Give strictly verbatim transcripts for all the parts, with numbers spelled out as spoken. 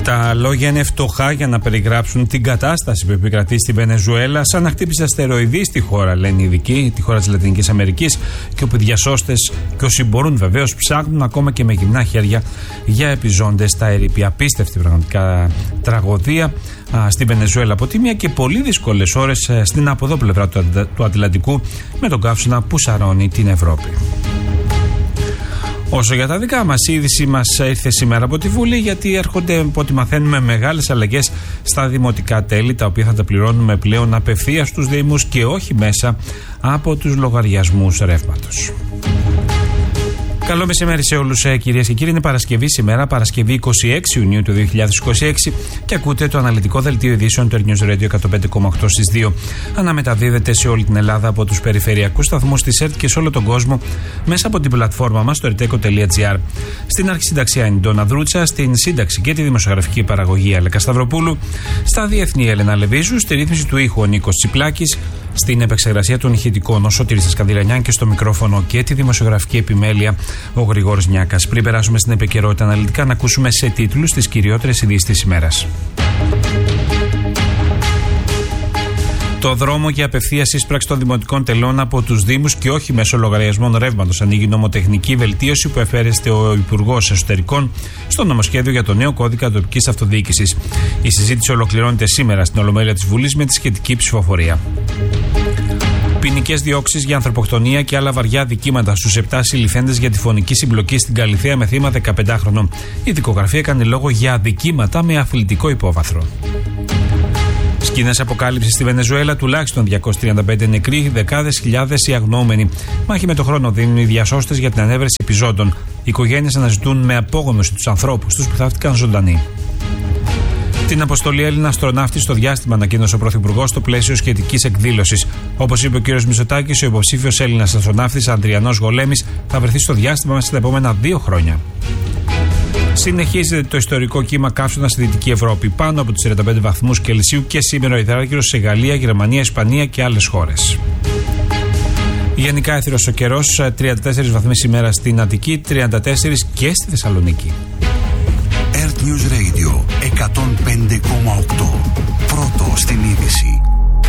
Τα λόγια είναι φτωχά για να περιγράψουν την κατάσταση που επικρατεί στη Βενεζουέλα, σαν να χτύπησε αστεροειδή στη χώρα, λένε οι ειδικοί, τη χώρα της Λατινικής Αμερικής, και όπου οι διασώστες και όσοι μπορούν βεβαίως ψάχνουν ακόμα και με γυμνά χέρια για επιζώντες στα ερείπια. Απίστευτη πραγματικά τραγωδία α, στη Βενεζουέλα από τη μία και πολύ δύσκολες ώρες α, στην από εδώ πλευρά του, του Ατλαντικού με τον καύσωνα που σαρώνει την Ευρώπη. Όσο για τα δικά μας, η είδηση μας ήρθε σήμερα από τη Βουλή, γιατί έρχονται, από ό,τι μαθαίνουμε, μεγάλες αλλαγές στα δημοτικά τέλη, τα οποία θα τα πληρώνουμε πλέον απευθείας στους Δήμους και όχι μέσα από τους λογαριασμούς ρεύματος. Καλό μεσημέρι σε όλους, κυρίες και κύριοι. Είναι Παρασκευή σήμερα, Παρασκευή εικοστή έκτη Ιουνίου του δύο χιλιάδες είκοσι έξι, και ακούτε το αναλυτικό δελτίο ειδήσεων του Air News Radio εκατόν πέντε κόμμα οκτώ στις δύο. Αναμεταδίδεται σε όλη την Ελλάδα από τους περιφερειακούς σταθμούς της ΕΡΤ και σε όλο τον κόσμο μέσα από την πλατφόρμα μας στο ερτέκο τελεία τζι άρ. Στην αρχισυνταξία είναι η Ντόνα Δρούτσα, στην σύνταξη και τη δημοσιογραφική παραγωγή Αλέκα Σταυροπούλου, στα διεθνή Έλενα Λεβίζου, στη ρύθμιση του ήχου ο Νίκος Τσιπλάκης, στην επεξεργασία των ηχητικών ο Σωτήρης Σκανδυλανιάν και στο μικρόφωνο και τη δημοσιογραφική επιμέλεια ο Γρηγόρης Νιάκας. Πριν περάσουμε στην επικαιρότητα αναλυτικά, να ακούσουμε σε τίτλους τις κυριότερες ειδήσεις της ημέρας. Το δρόμο για απευθείας εισπράξη των δημοτικών τελών από τους Δήμους και όχι μέσω λογαριασμών ρεύματος ανοίγει νομοτεχνική βελτίωση που εφέρεστε ο Υπουργός Εσωτερικών στο νομοσχέδιο για το νέο κώδικα τοπικής αυτοδιοίκησης. Η συζήτηση ολοκληρώνεται σήμερα στην Ολομέλεια της Βουλής με τη σχετική ψηφοφορία. Ποινικές διώξεις για ανθρωποκτονία και άλλα βαριά δικήματα στους επτά συλληφθέντες για τη φωνική συμπλοκή στην Καλιθέα με θύμα δεκαπεντάχρονο. Η δικογραφία έκανε λόγο για αδικήματα με αθλητικό υπόβαθρο. Σκηνές αποκάλυψης στη Βενεζουέλα, τουλάχιστον διακόσιοι τριάντα πέντε νεκροί, δεκάδες χιλιάδες οι αγνοούμενοι. Μάχη με το χρόνο δίνουν οι διασώστες για την ανέβρεση επιζώντων. Οι οικογένειες αναζητούν με απόγνωση τους ανθρώπους τους που θαύτηκαν ζωντανοί. Την αποστολή Έλληνα αστροναύτη στο διάστημα ανακοίνωσε ο Πρωθυπουργός στο πλαίσιο σχετικής εκδήλωσης. Όπως είπε ο κ. Μητσοτάκης, ο υποψήφιος Έλληνας αστροναύτης Ανδριανός Γολέμης θα βρεθεί στο διάστημα μέσα στα επόμενα δύο χρόνια. Συνεχίζεται το ιστορικό κύμα καύσωνα στη Δυτική Ευρώπη, πάνω από τους τριάντα πέντε βαθμούς Κελσίου, και σήμερα ο υδράργυρος σε Γαλλία, Γερμανία, Ισπανία και άλλες χώρες. Γενικά έθυρος ο καιρός, τριάντα τέσσερις βαθμοί σήμερα στην Αττική, τριάντα τέσσερις και στη Θεσσαλονίκη. Air News Radio εκατόν πέντε κόμμα οκτώ. Πρώτο στην είδηση.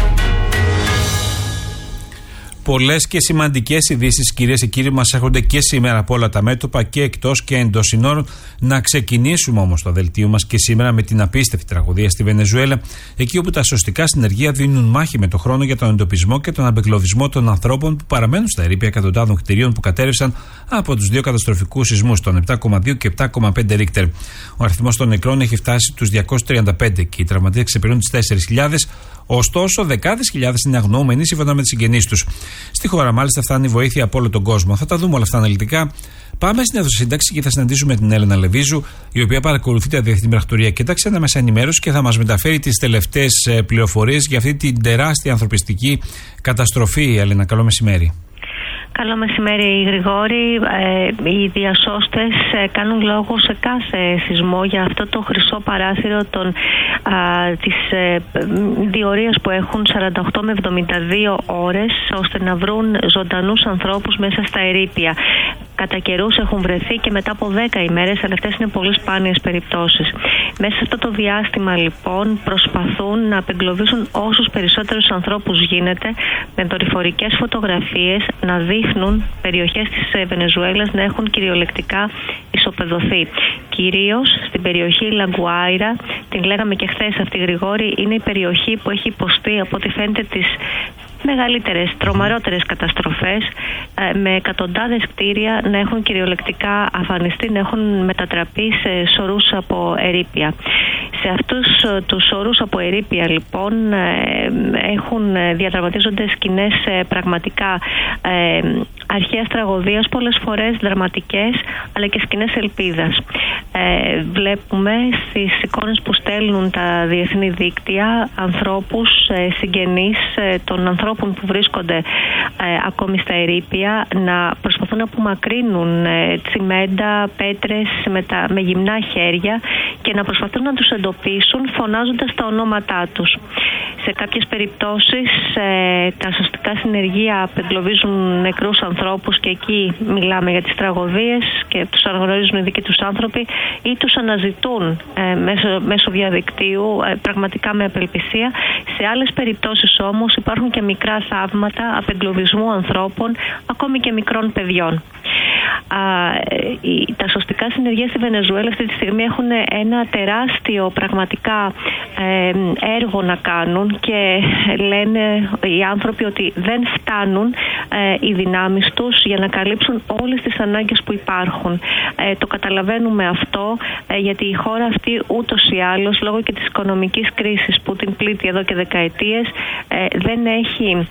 Πολλές και σημαντικές ειδήσεις, κυρίες και κύριοι, μας έρχονται και σήμερα από όλα τα μέτωπα και εκτός και εντός συνόρων. Να ξεκινήσουμε όμως το δελτίο μας και σήμερα με την απίστευτη τραγωδία στη Βενεζουέλα, εκεί όπου τα σωστικά συνεργεία δίνουν μάχη με το χρόνο για τον εντοπισμό και τον απεγκλωβισμό των ανθρώπων που παραμένουν στα ερείπια εκατοντάδων κτηρίων που κατέρευσαν από τους δύο καταστροφικούς σεισμούς, τον επτά κόμμα δύο και επτά κόμμα πέντε Ρίκτερ. Ο αριθμός των νεκρών έχει φτάσει τους διακόσιους τριάντα πέντε και οι τραυματίες ξεπερνούν τις τέσσερις χιλιάδες. Ωστόσο, δεκάδες χιλιάδες είναι αγνοούμενοι σύμφωνα με τις συγγενείς τους. Στη χώρα, μάλιστα, φτάνει βοήθεια από όλο τον κόσμο. Θα τα δούμε όλα αυτά αναλυτικά. Πάμε στην αίθουσα σύνταξη και θα συναντήσουμε την Έλενα Λεβίζου, η οποία παρακολουθεί τα διεθνή πρακτορία και τα ξένα μέσα ενημέρωση και θα μας μεταφέρει τις τελευταίες πληροφορίες για αυτή την τεράστια ανθρωπιστική καταστροφή. Έλενα, καλό μεσημέρι. Καλό μεσημέρι, Γρηγόρη. Ε, οι διασώστες ε, κάνουν λόγο σε κάθε σεισμό για αυτό το χρυσό παράθυρο των, α, της ε, διορίας που έχουν σαράντα οκτώ με εβδομήντα δύο ώρες ώστε να βρουν ζωντανούς ανθρώπους μέσα στα ερείπια. Κατά καιρούς έχουν βρεθεί και μετά από δέκα ημέρες, αλλά αυτές είναι πολύ σπάνιες περιπτώσεις. Μέσα σε αυτό το διάστημα, λοιπόν, προσπαθούν να απεγκλωβίσουν όσους περισσότερους ανθρώπους γίνεται με δορυφορικές φωτογραφίες, να δείχνουν περιοχές της Βενεζουέλας να έχουν κυριολεκτικά ισοπεδωθεί. Κυρίως στην περιοχή Λαγκουάιρα, την λέγαμε και χθες αυτή, Γρηγόρη, είναι η περιοχή που έχει υποστεί από ό,τι φαίνεται τις μεγαλύτερες, τρομερότερες καταστροφές, με εκατοντάδες κτίρια να έχουν κυριολεκτικά αφανιστεί, να έχουν μετατραπεί σε σωρούς από ερείπια. Σε αυτούς τους σωρούς από ερείπια, λοιπόν, έχουν διαδραματίζονται σκηνές πραγματικά αρχαίας τραγωδίας, πολλές φορές δραματικές, αλλά και σκηνές ελπίδας. Ε, βλέπουμε στις εικόνες που στέλνουν τα διεθνή δίκτυα ανθρώπους, ε, συγγενείς ε, των ανθρώπων που βρίσκονται ε, ακόμη στα ερείπια να προσπαθούν να απομακρύνουν ε, τσιμέντα, πέτρες με, τα, με γυμνά χέρια και να προσπαθούν να τους εντοπίσουν φωνάζοντας τα ονόματά τους. σε κάποιες περιπτώσεις ε, τα σωστικά συνεργεία απεγκλωβίζουν νεκρούς ανθρώπους και εκεί μιλάμε για τις τραγωδίες και τους αναγνωρίζουν οι δικοί τους άνθρωποι ή τους αναζητούν ε, μέσω, μέσω διαδικτύου ε, πραγματικά με απελπισία. Σε άλλες περιπτώσεις όμως υπάρχουν και μικρά θαύματα απεγκλωβισμού ανθρώπων, ακόμη και μικρών παιδιών. Α, η, τα σωστικά συνεργεία στη Βενεζουέλα αυτή τη στιγμή έχουν ένα τεράστιο πραγματικά ε, έργο να κάνουν και λένε οι άνθρωποι ότι δεν φτάνουν ε, οι δυνάμεις τους για να καλύψουν όλες τις ανάγκες που υπάρχουν. Ε, το καταλαβαίνουμε αυτό ε, γιατί η χώρα αυτή ούτως ή άλλως λόγω και της οικονομικής κρίσης που την πλήττει εδώ και δεκαετίες ε, δεν έχει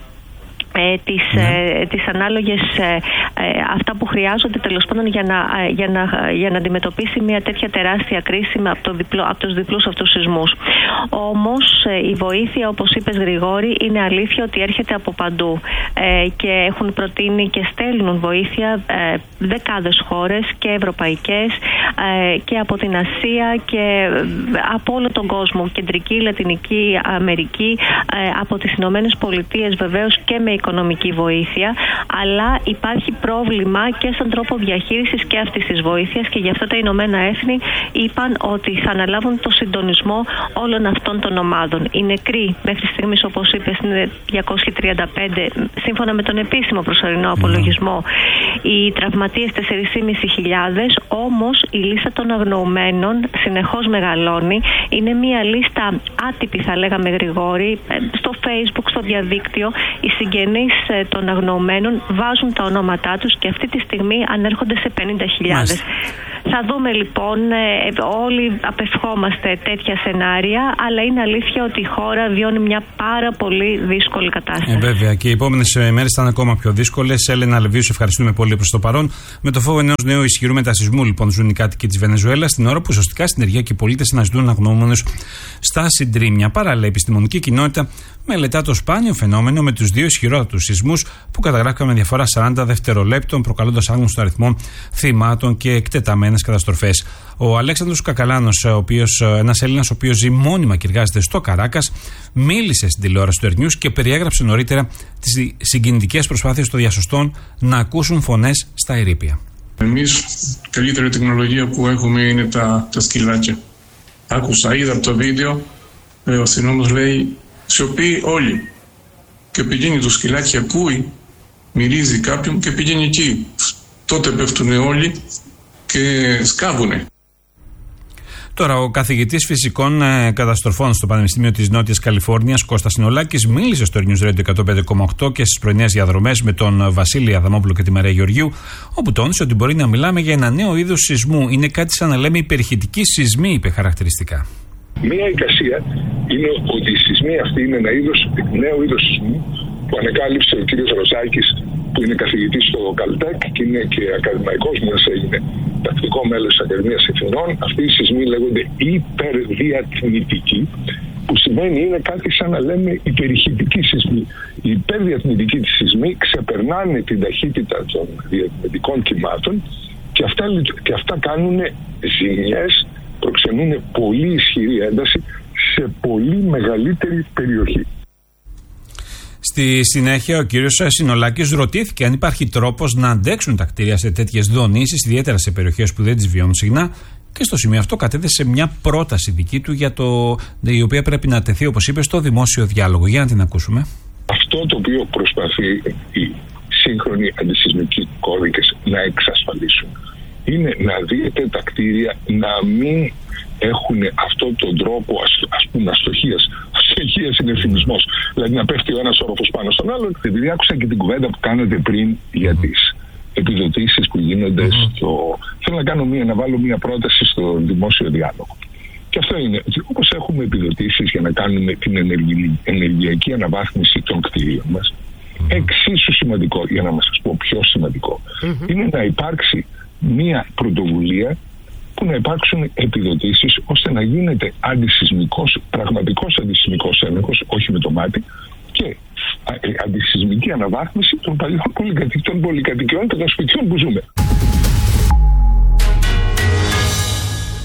Ε, τις, ναι. ε, τις ανάλογες ε, ε, αυτά που χρειάζονται τέλος πάντων για να, ε, για, να, για να αντιμετωπίσει μια τέτοια τεράστια κρίση από, το διπλό, από τους διπλούς αυτούς σεισμούς. Όμως ε, η βοήθεια, όπως είπες Γρηγόρη, είναι αλήθεια ότι έρχεται από παντού ε, και έχουν προτείνει και στέλνουν βοήθεια ε, δεκάδες χώρες και ευρωπαϊκές ε, και από την Ασία και ε, από όλο τον κόσμο, Κεντρική, Λατινική Αμερική, ε, από τις Ηνωμένες Πολιτείες βεβαίως και με οικονομική βοήθεια, αλλά υπάρχει πρόβλημα και στον τρόπο διαχείρισης και αυτής της βοήθειας και γι' αυτό τα Ηνωμένα Έθνη είπαν ότι θα αναλάβουν το συντονισμό όλων αυτών των ομάδων. Οι νεκροί μέχρι στιγμής, όπως είπες, είναι διακόσιοι τριάντα πέντε σύμφωνα με τον επίσημο προσωρινό απολογισμό. Οι τραυματίες τέσσερις χιλιάδες πεντακόσιοι, όμως η λίστα των αγνοωμένων συνεχώς μεγαλώνει. Είναι μια λίστα άτυπη, θα λέγαμε Γρηγόρη, στο Facebook, στο διαδίκτυο. Οι συγγενείς των αγνοωμένων βάζουν τα ονόματά τους και αυτή τη στιγμή ανέρχονται σε πενήντα χιλιάδες. Θα δούμε λοιπόν, όλοι απευχόμαστε τέτοια σενάρια, αλλά είναι αλήθεια ότι η χώρα βιώνει μια πάρα πολύ δύσκολη κατάσταση. Ε, βέβαια, και οι επόμενες μέρες θα είναι ακόμα πιο δύσκολες. Έλενα Λεβίου, σε ευχαριστούμε πολύ προς το παρόν. Με το φόβο ενός νέου ισχυρού μετασυσμού, λοιπόν, ζουν οι κάτοικοι της Βενεζουέλας, την ώρα που σωστικά συνεργεία και οι πολίτες αναζητούν αγνοούμενους στα συντρίμμια. Παράλληλα, η επιστημονική κοινότητα μελετά το σπάνιο φαινόμενο με τους δύο ισχυρότατους σεισμούς που καταγράφηκαν με διαφορά σαράντα δευτερολέπτων, προκαλώντας άγνωστο αριθμό θυμάτων και εκτεταμένες καταστροφές. Ο Αλέξανδρος Κακαλάνος, ένας Έλληνας ο οποίος ζει μόνιμα και εργάζεται στο Καράκας, μίλησε στην τηλεόραση του Ερνιούς και περιέγραψε νωρίτερα τις συγκινητικές προσπάθειες των διασωστών να ακούσουν φωνές στα ερείπια. Εμείς, καλύτερη τεχνολογία που έχουμε είναι τα, τα σκυλάκια. Άκουσα, είδα από το βίντεο, ο αστυνόμος λέει σιωπή όλοι. Και πηγαίνει το σκυλάκι, ακούει, μυρίζει κάποιον και πηγαίνει εκεί. Τότε πέφτουν όλοι και σκάβουνε. Τώρα, ο καθηγητής φυσικών ε, καταστροφών στο Πανεπιστήμιο της Νότιας Καλιφόρνιας, Κώστας Συνολάκης, μίλησε στο News Radio εκατόν πέντε κόμμα οκτώ και στις πρωινές διαδρομές με τον Βασίλη Αδαμόπουλο και τη Μαρία Γεωργίου, όπου τόνισε ότι μπορεί να μιλάμε για ένα νέο είδος σεισμού. Είναι κάτι σαν να λέμε υπερηχητική σεισμή, είπε χαρακτηριστικά. Μία εικασία είναι ότι η σεισμή αυτή είναι ένα είδος, νέο είδος σεισμού που ανακάλυψε ο κύριος Ροζάκης, που είναι καθηγητής στο Καλτέκ και είναι και ακαδημαϊκός μας, έγινε τακτικό μέλος της Ακαδημίας Εθνών. Αυτοί οι σεισμοί λέγονται υπερδιατμητικοί, που σημαίνει είναι κάτι σαν να λέμε υπερηχητική σεισμή. Οι υπερδιατμητικοί της σεισμοί ξεπερνάνε την ταχύτητα των διατμητικών κυμάτων και αυτά, και αυτά κάνουν ζημιές, προξενούν πολύ ισχυρή ένταση σε πολύ μεγαλύτερη περιοχή. Στη συνέχεια, ο κύριος Συνολάκης ρωτήθηκε αν υπάρχει τρόπος να αντέξουν τα κτίρια σε τέτοιες δονήσεις, ιδιαίτερα σε περιοχές που δεν τις βιώνουν συχνά, και στο σημείο αυτό κατέθεσε μια πρόταση δική του, για το, η οποία πρέπει να τεθεί, όπως είπε, στο δημόσιο διάλογο. Για να την ακούσουμε. Αυτό το οποίο προσπαθεί οι σύγχρονοι αντισεισμικοί κώδικες να εξασφαλίσουν είναι να δείτε τα κτίρια να μην έχουν αυτόν τον τρόπο, ας, ας πούμε, αστοχίας. Αστοχίας είναι θυμισμός. Δηλαδή να πέφτει ο ένας όροφος πάνω στον άλλον. Επειδή άκουσα και την κουβέντα που κάνατε πριν για τις επιδοτήσεις που γίνονται mm-hmm. στο... Θέλω να κάνω μία, να βάλω μία πρόταση στο δημόσιο διάλογο. Και αυτό είναι, όπως έχουμε επιδοτήσεις για να κάνουμε την ενεργη, ενεργειακή αναβάθμιση των κτίριων μας, mm-hmm. εξίσου σημαντικό, για να σας πω πιο σημαντικό, mm-hmm. είναι να υπάρξει μία πρωτοβουλία που να υπάρξουν επιδοτήσεις ώστε να γίνεται αντισεισμικός, πραγματικός αντισεισμικός έλεγχος, όχι με το μάτι, και αντισεισμική αναβάθμιση των παλιών πολυκατοικιών, πολυκατοικιών και των σπιτιών που ζούμε.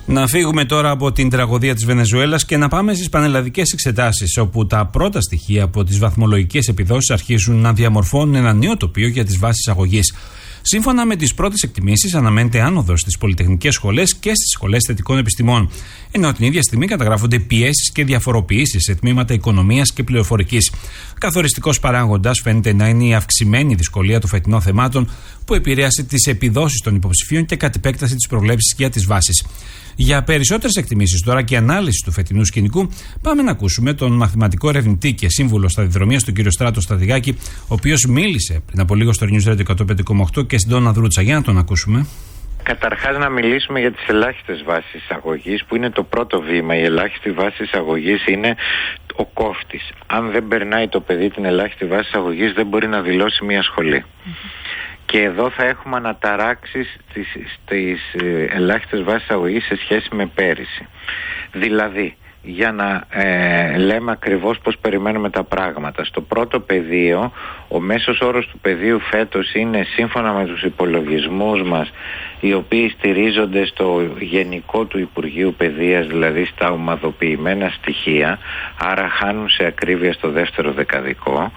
Να φύγουμε τώρα από την τραγωδία της Βενεζουέλας και να πάμε στις πανελλαδικές εξετάσεις, όπου τα πρώτα στοιχεία από τις βαθμολογικές επιδόσεις αρχίζουν να διαμορφώνουν ένα νέο τοπίο για τις βάσεις αγωγής. Σύμφωνα με τις πρώτες εκτιμήσεις, αναμένεται άνοδος στις πολυτεχνικές σχολές και στις σχολές θετικών επιστημών. Ενώ την ίδια στιγμή καταγράφονται πιέσεις και διαφοροποιήσεις σε τμήματα οικονομίας και πληροφορικής. Καθοριστικός παράγοντας φαίνεται να είναι η αυξημένη δυσκολία των φετινών θεμάτων, που επηρέασε τις επιδόσεις των υποψηφίων και κατ' επέκταση τις προβλέψεις για τις βάσεις. Για περισσότερες εκτιμήσεις τώρα και ανάλυση του φετινού σκηνικού, πάμε να ακούσουμε τον μαθηματικό ερευνητή και σύμβουλο σταδιοδρομίας, τον κύριο Στράτο Σταδηγάκη, ο οποίος μίλησε πριν από λίγο στο News Radio εκατόν πέντε κόμμα οκτώ και στην Ντόνα Δρούτσα. Για να τον ακούσουμε. Καταρχάς να μιλήσουμε για τις ελάχιστες βάσεις εισαγωγής, που είναι το πρώτο βήμα. Η ελάχιστη βάση εισαγωγής είναι ο κόφτης. Αν δεν περνάει το παιδί την ελάχιστη βάση εισαγωγής, δεν μπορεί να δηλώσει μια σχολή. Mm-hmm. Και εδώ θα έχουμε αναταράξεις στις, στις ελάχιστες βάσεις αγωγής σε σχέση με πέρυσι. Δηλαδή, για να ε, λέμε ακριβώς πώς περιμένουμε τα πράγματα. Στο πρώτο πεδίο, ο μέσος όρος του πεδίου φέτος είναι, σύμφωνα με τους υπολογισμούς μας, οι οποίοι στηρίζονται στο γενικό του Υπουργείου Παιδείας, δηλαδή στα ομαδοποιημένα στοιχεία, άρα χάνουν σε ακρίβεια στο δεύτερο δεκαδικό,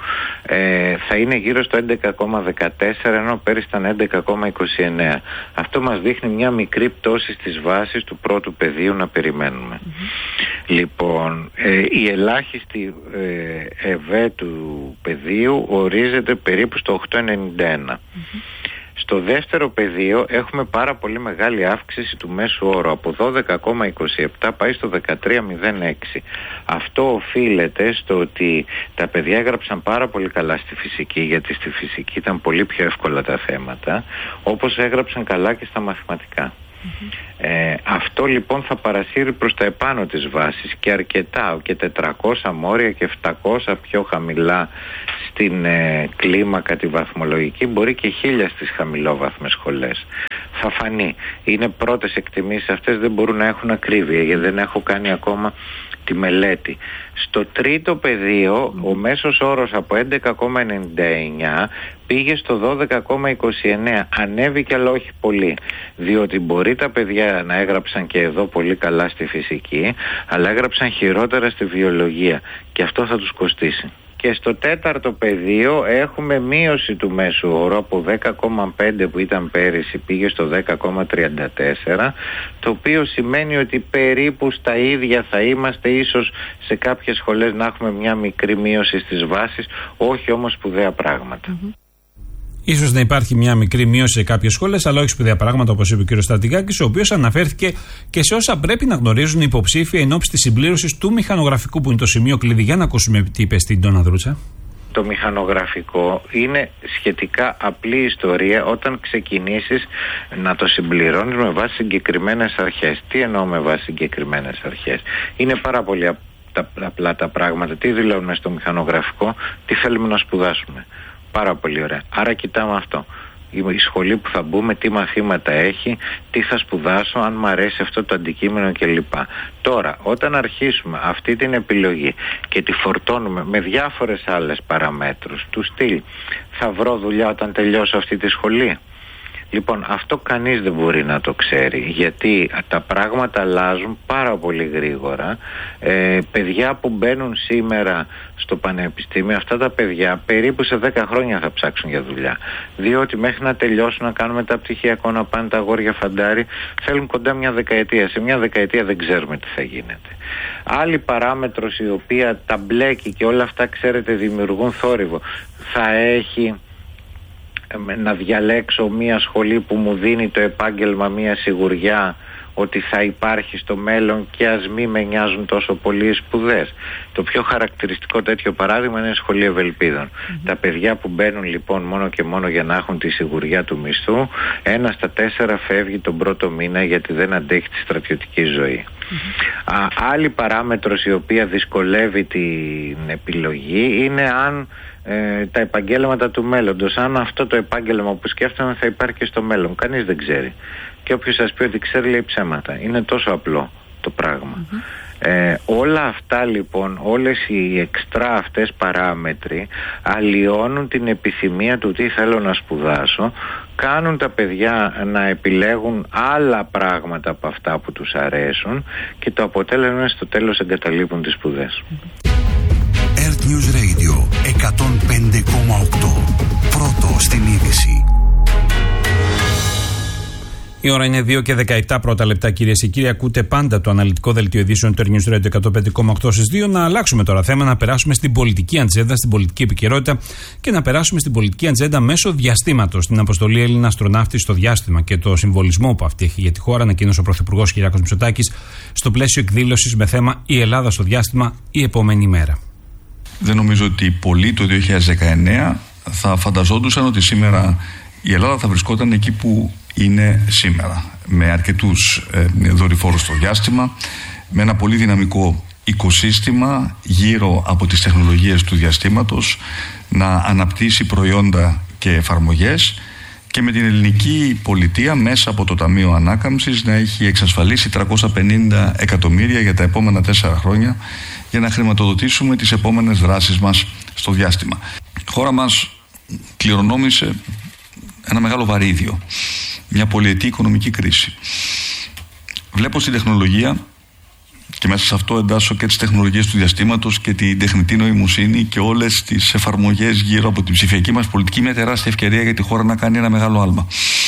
ε, θα είναι γύρω στο έντεκα κόμμα δεκατέσσερα, ενώ πέρυσι ήταν έντεκα κόμμα είκοσι εννέα. Αυτό μας δείχνει μια μικρή πτώση στις βάσεις του πρώτου πεδίου να περιμένουμε. Mm-hmm. Λοιπόν, ε, η ελάχιστη ε, ΕΒΕ του πεδίου ορίζεται περίπου στο οκτώ κόμμα ενενήντα ένα. Mm-hmm. Στο δεύτερο πεδίο έχουμε πάρα πολύ μεγάλη αύξηση του μέσου όρου. Από δώδεκα κόμμα είκοσι επτά πάει στο δεκατρία κόμμα μηδέν έξι. Αυτό οφείλεται στο ότι τα παιδιά έγραψαν πάρα πολύ καλά στη φυσική, γιατί στη φυσική ήταν πολύ πιο εύκολα τα θέματα, όπως έγραψαν καλά και στα μαθηματικά. Mm-hmm. Ε, αυτό λοιπόν θα παρασύρει προς τα επάνω της βάσης και αρκετά, και τετρακόσια μόρια και επτακόσια πιο χαμηλά στην ε, κλίμακα τη βαθμολογική, μπορεί και χίλια στις χαμηλόβαθμες σχολές. Θα φανεί. Είναι πρώτες εκτιμήσεις αυτές, δεν μπορούν να έχουν ακρίβεια, γιατί δεν έχω κάνει ακόμα τη μελέτη. Στο τρίτο πεδίο ο μέσος όρος από έντεκα κόμμα ενενήντα εννέα πήγε στο δώδεκα κόμμα είκοσι εννέα. Ανέβηκε, αλλά όχι πολύ, διότι μπορεί τα παιδιά να έγραψαν και εδώ πολύ καλά στη φυσική, αλλά έγραψαν χειρότερα στη βιολογία, και αυτό θα τους κοστίσει. Και στο τέταρτο πεδίο έχουμε μείωση του μέσου όρου από δέκα κόμμα πέντε που ήταν πέρυσι, πήγε στο δέκα κόμμα τριάντα τέσσερα, το οποίο σημαίνει ότι περίπου στα ίδια θα είμαστε, ίσως σε κάποιες σχολές να έχουμε μια μικρή μείωση στις βάσεις, όχι όμως σπουδαία πράγματα. Mm-hmm. Ίσως να υπάρχει μια μικρή μείωση σε κάποιες σχόλες, αλλά όχι σπουδαία πράγματα, όπως είπε ο κ. Στρατηγάκης, ο οποίος αναφέρθηκε και σε όσα πρέπει να γνωρίζουν οι υποψήφοι εν ώψη της συμπλήρωσης του μηχανογραφικού, που είναι το σημείο κλειδί. Για να ακούσουμε τι είπε στην Ντόνα Δρούτσα. Το μηχανογραφικό είναι σχετικά απλή ιστορία όταν ξεκινήσεις να το συμπληρώνεις με βάση συγκεκριμένες αρχές. Τι εννοώ με βάση συγκεκριμένες αρχές? Είναι πάρα πολύ απλά τα πράγματα. Τι δηλώνουμε στο μηχανογραφικό? Τι θέλουμε να σπουδάσουμε? Πάρα πολύ ωραία. Άρα κοιτάμε αυτό. Η σχολή που θα μπούμε, τι μαθήματα έχει, τι θα σπουδάσω, αν μ' αρέσει αυτό το αντικείμενο κλπ. Τώρα, όταν αρχίσουμε αυτή την επιλογή και τη φορτώνουμε με διάφορες άλλες παραμέτρους, του στυλ, θα βρω δουλειά όταν τελειώσω αυτή τη σχολή? Λοιπόν, αυτό κανείς δεν μπορεί να το ξέρει, γιατί τα πράγματα αλλάζουν πάρα πολύ γρήγορα. Ε, παιδιά που μπαίνουν σήμερα στο πανεπιστήμιο, αυτά τα παιδιά περίπου σε δέκα χρόνια θα ψάξουν για δουλειά. Διότι μέχρι να τελειώσουν, να κάνουν μεταπτυχιακό, να πάνε τα αγόρια φαντάρι, θέλουν κοντά μια δεκαετία. Σε μια δεκαετία δεν ξέρουμε τι θα γίνεται. Άλλη παράμετρος, η οποία τα μπλέκει και όλα αυτά, ξέρετε, δημιουργούν θόρυβο, θα έχει να διαλέξω μια σχολή που μου δίνει το επάγγελμα μια σιγουριά ότι θα υπάρχει στο μέλλον, και ας μη με νοιάζουν τόσο πολύ οι σπουδές. Το πιο χαρακτηριστικό τέτοιο παράδειγμα είναι η σχολή Ευελπίδων. Mm-hmm. Τα παιδιά που μπαίνουν λοιπόν μόνο και μόνο για να έχουν τη σιγουριά του μισθού, ένα στα τέσσερα φεύγει τον πρώτο μήνα γιατί δεν αντέχει τη στρατιωτική ζωή. Mm-hmm. Α, άλλη παράμετρος η οποία δυσκολεύει την επιλογή είναι αν ε, τα επαγγέλματα του μέλλοντος, αν αυτό το επάγγελμα που σκέφτομαι θα υπάρχει και στο μέλλον. Κανείς δεν ξέρει. Και όποιος σας πει ότι ξέρει, λέει ψέματα. Είναι τόσο απλό το πράγμα. Mm-hmm. Ε, όλα αυτά λοιπόν, όλες οι εξτρά αυτές παράμετροι αλλοιώνουν την επιθυμία του τι θέλω να σπουδάσω, κάνουν τα παιδιά να επιλέγουν άλλα πράγματα από αυτά που τους αρέσουν και το αποτέλεσμα στο τέλος εγκαταλείπουν τις σπουδές. Earth News Radio εκατόν πέντε κόμμα οκτώ. Πρώτο στην είδηση. Η ώρα είναι δύο και δεκαεπτά πρώτα λεπτά, κυρίες και κύριοι. Ακούτε πάντα το αναλυτικό δελτίο ειδήσεων του Earth News Radio εκατόν πέντε κόμμα οκτώ στις δύο. Να αλλάξουμε τώρα θέμα, να περάσουμε στην πολιτική ατζέντα, στην πολιτική επικαιρότητα και να περάσουμε στην πολιτική ατζέντα μέσω διαστήματος. Την αποστολή Έλληνα αστροναύτη στο διάστημα και το συμβολισμό που αυτή έχει για τη χώρα, ανακοίνωσε ο Πρωθυπουργός Κυριάκος Μητσοτάκης στο πλαίσιο εκδήλωσης με θέμα «Η Ελλάδα στο διάστημα, η επόμενη μέρα». Δεν νομίζω ότι πολλοί το δύο χιλιάδες δεκαεννέα θα φανταζόντουσαν ότι σήμερα η Ελλάδα θα βρισκόταν εκεί που είναι σήμερα, με αρκετούς ε, δορυφόρους στο διάστημα, με ένα πολύ δυναμικό οικοσύστημα γύρω από τις τεχνολογίες του διαστήματος, να αναπτύσσει προϊόντα και εφαρμογές και με την ελληνική πολιτεία μέσα από το Ταμείο Ανάκαμψης να έχει εξασφαλίσει τριακόσια πενήντα εκατομμύρια για τα επόμενα τέσσερα χρόνια για να χρηματοδοτήσουμε τις επόμενες δράσεις μας στο διάστημα. Η χώρα μας κληρονόμησε ένα μεγάλο βαρύδιο, μια πολυετή οικονομική κρίση. Βλέπω στην τεχνολογία, και μέσα σε αυτό εντάσσω και τις τεχνολογίες του διαστήματος και την τεχνητή νοημοσύνη και όλες τις εφαρμογές γύρω από την ψηφιακή μας πολιτική, μια τεράστια ευκαιρία για τη χώρα να κάνει ένα μεγάλο άλμα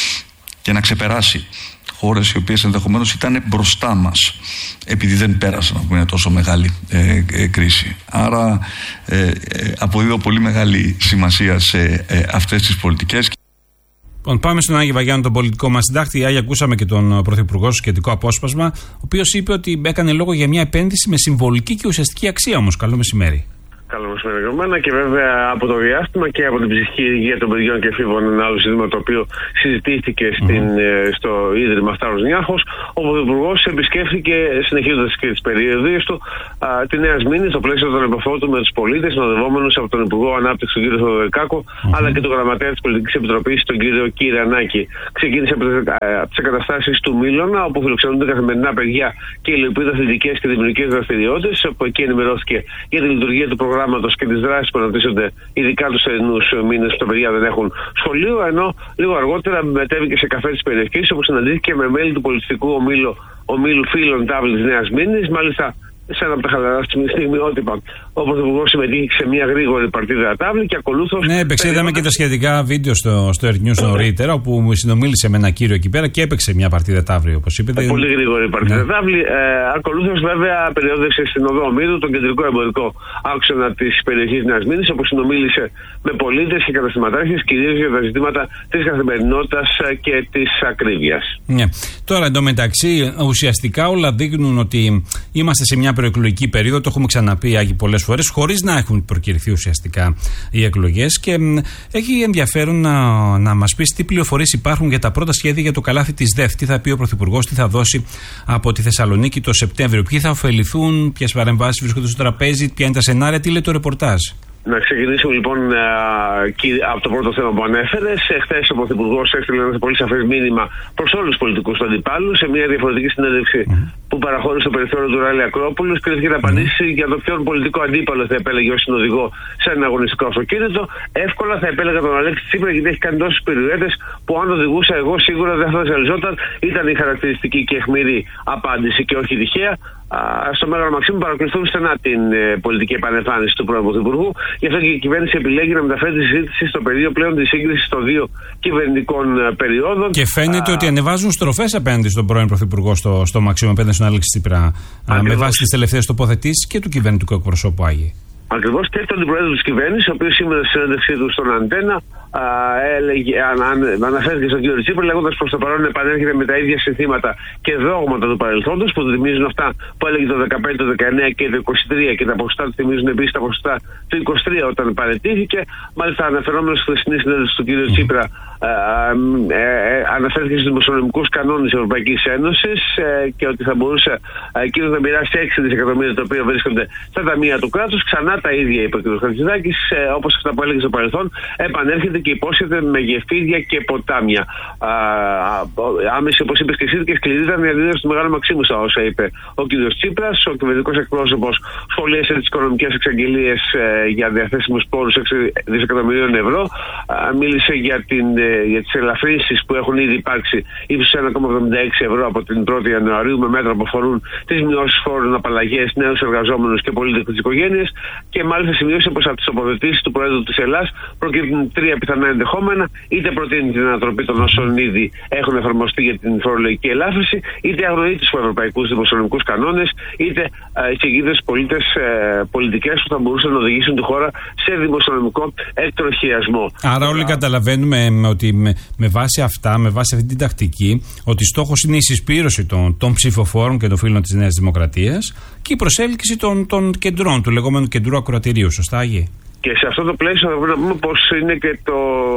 και να ξεπεράσει χώρες οι οποίες ενδεχομένως ήταν μπροστά μας επειδή δεν πέρασαν από μια τόσο μεγάλη ε, ε, κρίση. Άρα ε, ε, αποδίδω πολύ μεγάλη σημασία σε ε, αυτές τις πολιτικές. Λοιπόν, πάμε στον Άγιο Βαγιάννη, τον πολιτικό μας συντάκτη. Άγιο, ακούσαμε και τον Πρωθυπουργό στο σχετικό απόσπασμα, ο οποίος είπε ότι έκανε λόγο για μια επένδυση με συμβολική και ουσιαστική αξία όμως. Καλό μεσημέρι. Καλό μεσημέρι και βέβαια από το διάστημα και από την ψυχική υγεία των παιδιών και εφήβων, ένα άλλο ζήτημα το οποίο συζητήθηκε στην, mm-hmm. στο Ίδρυμα Σταύρος Νιάρχος. Ο Πρωθυπουργός επισκέφθηκε, συνεχίζοντας και τις περιοδίες του, α, τη Νέα Σμήνη στο πλαίσιο των επαφών του με τους πολίτες, συνοδευόμενους από τον Υπουργό Ανάπτυξη, τον κύριο Θεοδωρικάκο, mm-hmm. αλλά και τον Γραμματέα της Πολιτικής Επιτροπής, τον κύριο Κυρανάκη. Ξεκίνησε από τις εγκαταστάσεις του Μήλωνα, όπου φιλοξενούνται καθημερινά παιδιά και υλοποιούνται αθλητικές και δημιουργικές δραστηριότητες, όπου εκεί ενημερώθηκε για τη λειτουργία του προγράμματος και τις δράσεις που αναπτύσσονται ειδικά τους θερινούς μήνες που τα παιδιά δεν έχουν σχολείο, ενώ λίγο αργότερα μετέβηκε σε καφέ της περιοχής, όπου συναντήθηκε με μέλη του πολιτιστικού ομίλου, ομίλου φίλων Τάβλη της Νέας Μήνης, μάλιστα σε ένα από τα χαλαρά στιγμιότυπα. Ο Πρωθυπουργός συμμετείχε σε μια γρήγορη παρτίδα τάβλη και ακολούθως. Ναι, έπαιξε, είδαμε και τα σχετικά βίντεο στο, στο Earth News νωρίτερα, όπου μου συνομίλησε με ένα κύριο εκεί πέρα και έπαιξε μια παρτίδα τάβλη, όπως είπατε. Πολύ γρήγορη παρτίδα ναι. τάβλη. Ε, ακολούθως, βέβαια, περιόδευσε στην οδό Ομήρου, τον κεντρικό εμπορικό άξονα της περιοχής Νέας Μήνης, όπου συνομίλησε με πολίτες και καταστηματάρχες, κυρίως για τα ζητήματα της καθημερινότητας και της ακρίβειας. Ναι. Τώρα, εντωμεταξύ, ουσιαστικά όλα δείχνουν ότι είμαστε σε μια προεκλογική περίοδο, το έχουμε ξαναπεί Άγιοι πολλές φορές, χωρίς να έχουν προκηρυχθεί ουσιαστικά οι εκλογές, και έχει ενδιαφέρον να, να μας πεις τι πληροφορίες υπάρχουν για τα πρώτα σχέδια για το καλάθι της ΔΕΦ. Τι θα πει ο Πρωθυπουργός, τι θα δώσει από τη Θεσσαλονίκη το Σεπτέμβριο, ποιοι θα ωφεληθούν, ποιες παρεμβάσεις βρίσκονται στο τραπέζι, ποια είναι τα σενάρια, τι λέει το ρεπορτάζ. Να ξεκινήσουμε λοιπόν από το πρώτο θέμα που ανέφερες. Χθες ο Πρωθυπουργός έστειλε ένα πολύ σαφές μήνυμα προς όλους τους πολιτικούς του αντιπάλους σε μια διαφορετική συνέντευξη mm-hmm. που παραχώρησε στο περιθώριο του Ράλη Ακρόπουλου και είχε να απαντήσει mm-hmm. για το ποιον πολιτικό αντίπαλο θα επέλεγε ως συνοδηγό σε ένα αγωνιστικό αυτοκίνητο. Εύκολα θα επέλεγα τον Αλέξη Τσίπρα, γιατί έχει κάνει τόσες περιουέτες που αν οδηγούσα εγώ σίγουρα δεν θα ζαλιζόταν. Ήταν η χαρακτηριστική και αιχμηρή απάντηση και όχι τυχαία. Στο Μέγαρο Μαξίμου παρακολουθούν στενά την ε, πολιτική επανεμφάνιση του πρώην Πρωθυπουργού. Γι' αυτό και η κυβέρνηση επιλέγει να μεταφέρει τη συζήτηση στο πεδίο πλέον τη σύγκριση των δύο κυβερνητικών ε, περιόδων. Και φαίνεται α, ότι ανεβάζουν στροφές απέναντι στον πρώην Πρωθυπουργό στο, στο Μαξίμου, απέναντι στον Αλέξη Τσίπρα, με βάση τις τελευταίες τοποθετήσεις και του κυβερνητικού εκπροσώπου Άγιοι. Ακριβώς, και τον αντιπρόεδρο της κυβέρνησης, ο οποίος σήμερα στη συνέντευξή του στον Αντένα α, έλεγε, αν, αν, αναφέρθηκε στον κύριο Τσίπρα, λέγοντας προς το παρόν επανέρχεται με τα ίδια συνθήματα και δόγματα του παρελθόντος, που θυμίζουν αυτά που έλεγε το δεκαπέντε, το δεκαεννέα και το είκοσι τρία, και τα ποσοστά του θυμίζουν επίσης τα ποσοστά του είκοσι τρία όταν παραιτήθηκε. Μάλιστα, αναφερόμενος στη χθεσινή συνέντευξη του κύριου Τσίπρα, α, ε, ε, αναφέρθηκε στους δημοσιονομικούς κανόνες της Ευρωπαϊκής Ένωσης ε, και ότι θα μπορούσε εκείνος να μοιράσει έξι δισεκατομμύρια τα οποία βρίσκονται στα ταμεία του κράτους. Ξανά τα ίδια είπε ο κ. Χατζηδάκης, ε, όπως αυτά που έλεγε στο παρελθόν, επανέρχεται και υπόσχεται με γεφύρια και ποτάμια. Α, άμεση, όπως είπες και εσύ, και σκληρή ήταν η αντίδραση του Μεγάλου Μαξίμου στα όσα είπε ο κ. Τσίπρας. Ο κυβερνητικός εκπρόσωπος σχολίασε τις οικονομικές εξαγγελίες ε, για διαθέσιμους πόρους έξι δισεκατομμυρίων ευρώ. Α, μίλησε για, την, ε, για τις ελαφρύνσεις που έχουν ήδη υπάρξει ύψους ένα κόμμα εβδομήντα έξι ευρώ από την πρώτη Ιανουαρίου, με μέτρα που αφορούν τις μειώσεις φόρων, απαλλαγές, νέους εργαζόμενους και πολίτες οικογένειες. Και μάλιστα σημείωσε πως από τις τοποθετήσεις του Προέδρου της Ελλάδας προκύπτουν τρία πιθανά ενδεχόμενα. Είτε προτείνει την ανατροπή των όσων ήδη έχουν εφαρμοστεί για την φορολογική ελάφρυνση, είτε αγνοεί τους ευρωπαϊκούς δημοσιονομικούς κανόνες, είτε εξηγείται στους πολίτες ε, πολιτικές που θα μπορούσαν να οδηγήσουν τη χώρα σε δημοσιονομικό εκτροχιασμό. Άρα, όλοι καταλαβαίνουμε ότι με, με βάση αυτά, με βάση αυτή την τακτική, ότι στόχος είναι η συσπήρωση των, των ψηφοφόρων και των φίλων της Νέας Δημοκρατίας και η προσέλκυση των, των κεντρών, του λεγόμενου κεντρού ακροατηρίου. Σωστά, Άγιε? Και σε αυτό το πλαίσιο θα πρέπει να πούμε πως είναι και το,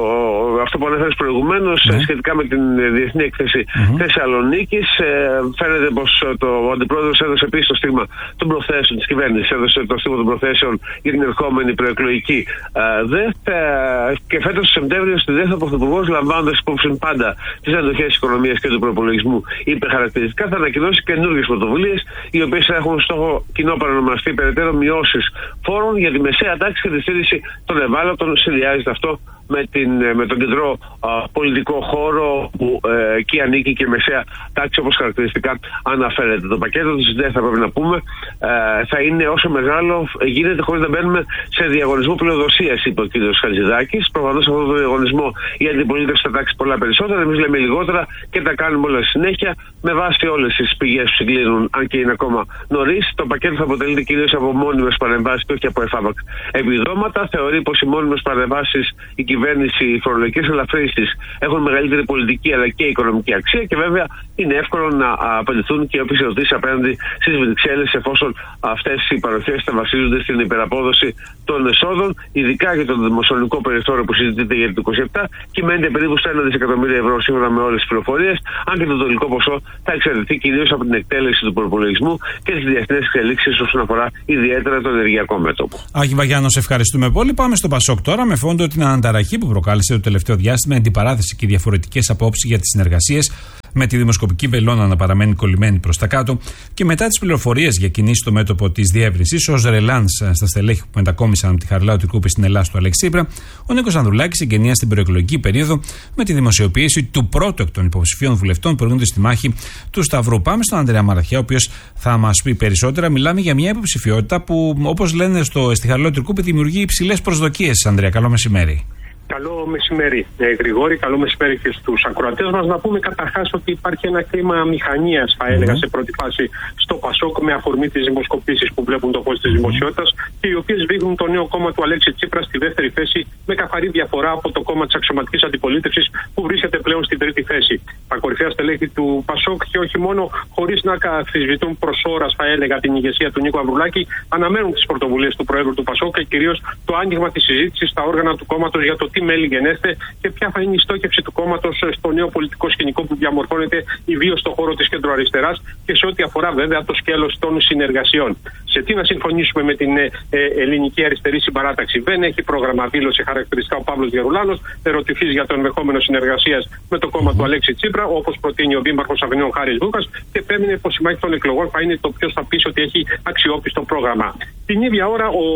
αυτό που ανέφερες προηγουμένως, ναι, σχετικά με την διεθνή έκθεση mm-hmm. Θεσσαλονίκης. Ε, φαίνεται πως το, ο Αντιπρόεδρος έδωσε επίσης το στίγμα των προθέσεων της κυβέρνησης, έδωσε το στίγμα των προθέσεων για την ερχόμενη προεκλογική ε, ΔΕΘ. Ε, και φέτος το Σεπτέμβριο στη ΔΕΘ ο Πρωθυπουργός, λαμβάνοντας υπόψη πάντα τις αντοχές της οικονομίας και του προπολογισμού, είπε χαρακτηριστικά θα ανακοινώσει καινούργιες πρωτοβουλίες, οι οποίες θα έχουν στόχο κοινό παρανομαστή περαιτέρω μειώσεις φόρων για τη μεσαία τάξη και τη στήριξη των ευάλωτων. Συνδυάζεται αυτό με, την, με τον κεντρό α, πολιτικό χώρο που ε, εκεί ανήκει και η μεσαία τάξη, όπως χαρακτηριστικά αναφέρεται. Το πακέτο της ΔΕΘ, θα πρέπει να πούμε, ε, θα είναι όσο μεγάλο γίνεται χωρίς να μπαίνουμε σε διαγωνισμό πλειοδοσίας, είπε ο κ. Χατζηδάκης. Προφανώς αυτό το διαγωνισμό η αντιπολίτευση θα τάξει πολλά περισσότερα, εμείς λέμε λιγότερα και τα κάνουμε όλα συνέχεια με βάση όλες τις πηγές που συγκλίνουν, αν και είναι ακόμα νωρίς. Το πακέτο θα αποτελείται κυρίως από μόνιμες παρεμβάσεις και όχι από εφάπαξ επιδόματα. Θεωρεί πως οι μόνιμες παρεμβάσεις, η κυβέρνηση, οι φορολογικές ελαφρύνσεις έχουν μεγαλύτερη πολιτική αλλά και οικονομική αξία και βέβαια είναι εύκολο να απαντηθούν και όποιες ερωτήσεις απέναντι στις Βρυξέλλες, εφόσον αυτές οι παροχές θα βασίζονται στην υπεραπόδοση των εσόδων, ειδικά για το δημοσιονομικό περιθώριο που συζητείται για το είκοσι επτά, κυμαίνεται περίπου στα ένα δισεκατομμύριο ευρώ σύμφωνα με όλες τις πληροφορίες, αν και το τελικό ποσό θα εξαρτηθεί κυρίως από την εκτέλεση του προπολογισμού και τις διεθνείς εξελίξεις όσον αφορά ιδιαίτερα το ενεργειακό μέτωπο. Άκη Βαγιάννο, ευχαριστούμε πολύ. Πάμε στο Πασόκ τώρα, με φόντο την αναταραχή που προκάλεσε το τελευταίο διάστημα, αντιπαράθεση και διαφορετικές απόψεις για τις συνεργασίες, με τη δημοσκοπική βελόνα να παραμένει κολλημένη προς τα κάτω και μετά τις πληροφορίες για κινήσεις στο μέτωπο της διεύρυνσης, ως ρελάνς στα στελέχη που μετακόμισαν από τη Χαριλάου Τρικούπη στην Ελλάδα του Αλέξη Τσίπρα, ο Νίκος Ανδρουλάκης εγκαινία στην προεκλογική περίοδο με τη δημοσιοποίηση του πρώτου εκ των υποψηφίων βουλευτών που έρχονται στη μάχη του Σταυρού. Πάμε στον Ανδρέα Μαραθιά, ο οποίος θα μας πει περισσότερα. Μιλάμε για μια υποψηφιότητα που, όπως λένε στο, στη Χαριλάου Τρικούπη, δημιουργεί υψηλές προσδοκίες. Ανδρέα, καλό μεσημέρι. Καλό μεσημέρι, ε, Γρηγόρη. Καλό μεσημέρι και στους ακροατές μας. Να πούμε καταρχάς ότι υπάρχει ένα κλίμα μηχανίας, θα έλεγα, mm-hmm. σε πρώτη φάση στο Πασόκ, με αφορμή τις δημοσκοπήσεις που βλέπουν το φως της mm-hmm. δημοσιότητας και οι οποίες δείχνουν το νέο κόμμα του Αλέξη Τσίπρα στη δεύτερη θέση, με καθαρή διαφορά από το κόμμα της αξιωματικής αντιπολίτευσης που βρίσκεται πλέον στην τρίτη θέση. Τα κορυφαία στελέχη του Πασόκ, και όχι μόνο, χωρίς να καθισβητούν προς ώρας, θα έλεγα, την ηγεσία του Νίκου Ανδρουλάκη, αναμένουν τις πρωτοβουλίες του Προέδρου του Πασόκ και κυρίως το άνοιγμα της συζήτησης στα όργανα του κόμματος για το τι μέλη γενέστε και ποια θα είναι η στόχευση του κόμματος στο νέο πολιτικό σκηνικό που διαμορφώνεται ιδίως στον χώρο της κεντροαριστεράς και σε ό,τι αφορά βέβαια το σκέλος των συνεργασιών. Σε τι να συμφωνήσουμε με την ε, ελληνική αριστερή συμπαράταξη? Δεν έχει πρόγραμμα, δήλωσε χαρακτηριστικά ο Παύλος Γερουλάνος, ερωτηθής για το ενδεχόμενο συνεργασίας με το κόμμα του Αλέξη Τσίπρα, όπως προτείνει ο Δήμαρχος Αθηνών Χάρης Λούκας, και πέμεινε πως η μάχη των εκλογών θα είναι το ποιος θα πείσει ότι έχει αξιόπιστο πρόγραμμα. Την ίδια ώρα, ο,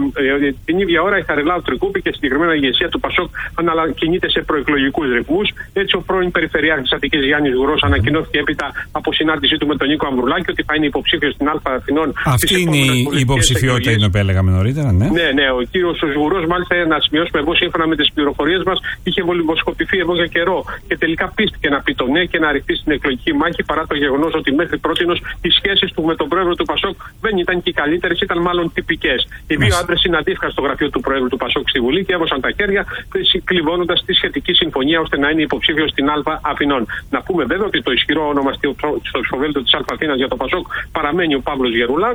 ε, την ίδια ώρα η Χαριλάου Τρικούπη και συγκεκριμένα η ηγεσία του Πασόκ ανακοινείται σε προεκλογικούς ρυθμούς. Έτσι, ο πρώην Περιφερειάρχης της Αττικής Γιάννης Γουρός ανακοινώθηκε έπειτα από συνάντησή του με τον Νίκο Ανδρουλάκη ότι θα είναι υποψήφιος στην Α Αθηνών. Αυτή είναι η υποψηφιότητα, είναι που έλεγαμε νωρίτερα, ναι. Ναι, ναι. Ο κύριος Γουρός, μάλιστα, να σημειώσουμε εγώ, σύμφωνα με τις πληροφορίες μας, είχε βολιδοσκοπηθεί εδώ για καιρό και τελικά πίστηκε να πει το ναι και να ρηχθεί στην εκλογική μάχη, παρά το γεγονός ότι μέχρι πρότινος οι σχέσεις του με τον πρόεδρο του Πασόκ δεν ήταν και οι καλύτερες, ήταν μάλλον τυπικές. Οι δύο άντρες συναντήθηκαν στο γραφείο του πρόεδρου του Πασόκ στη Βουλή και έβωσαν τα χέρια, κλειβώνοντας τη σχετική συμφωνία ώστε να είναι υποψήφιος στην Α Αθηνών. Να πούμε βέβαια ότι το ισχυρό ονομαστή στο ψηφοδέλτιο της Α Αθήνας για το Πασόκ παραμένει ο Παύλος Γερουλάνος,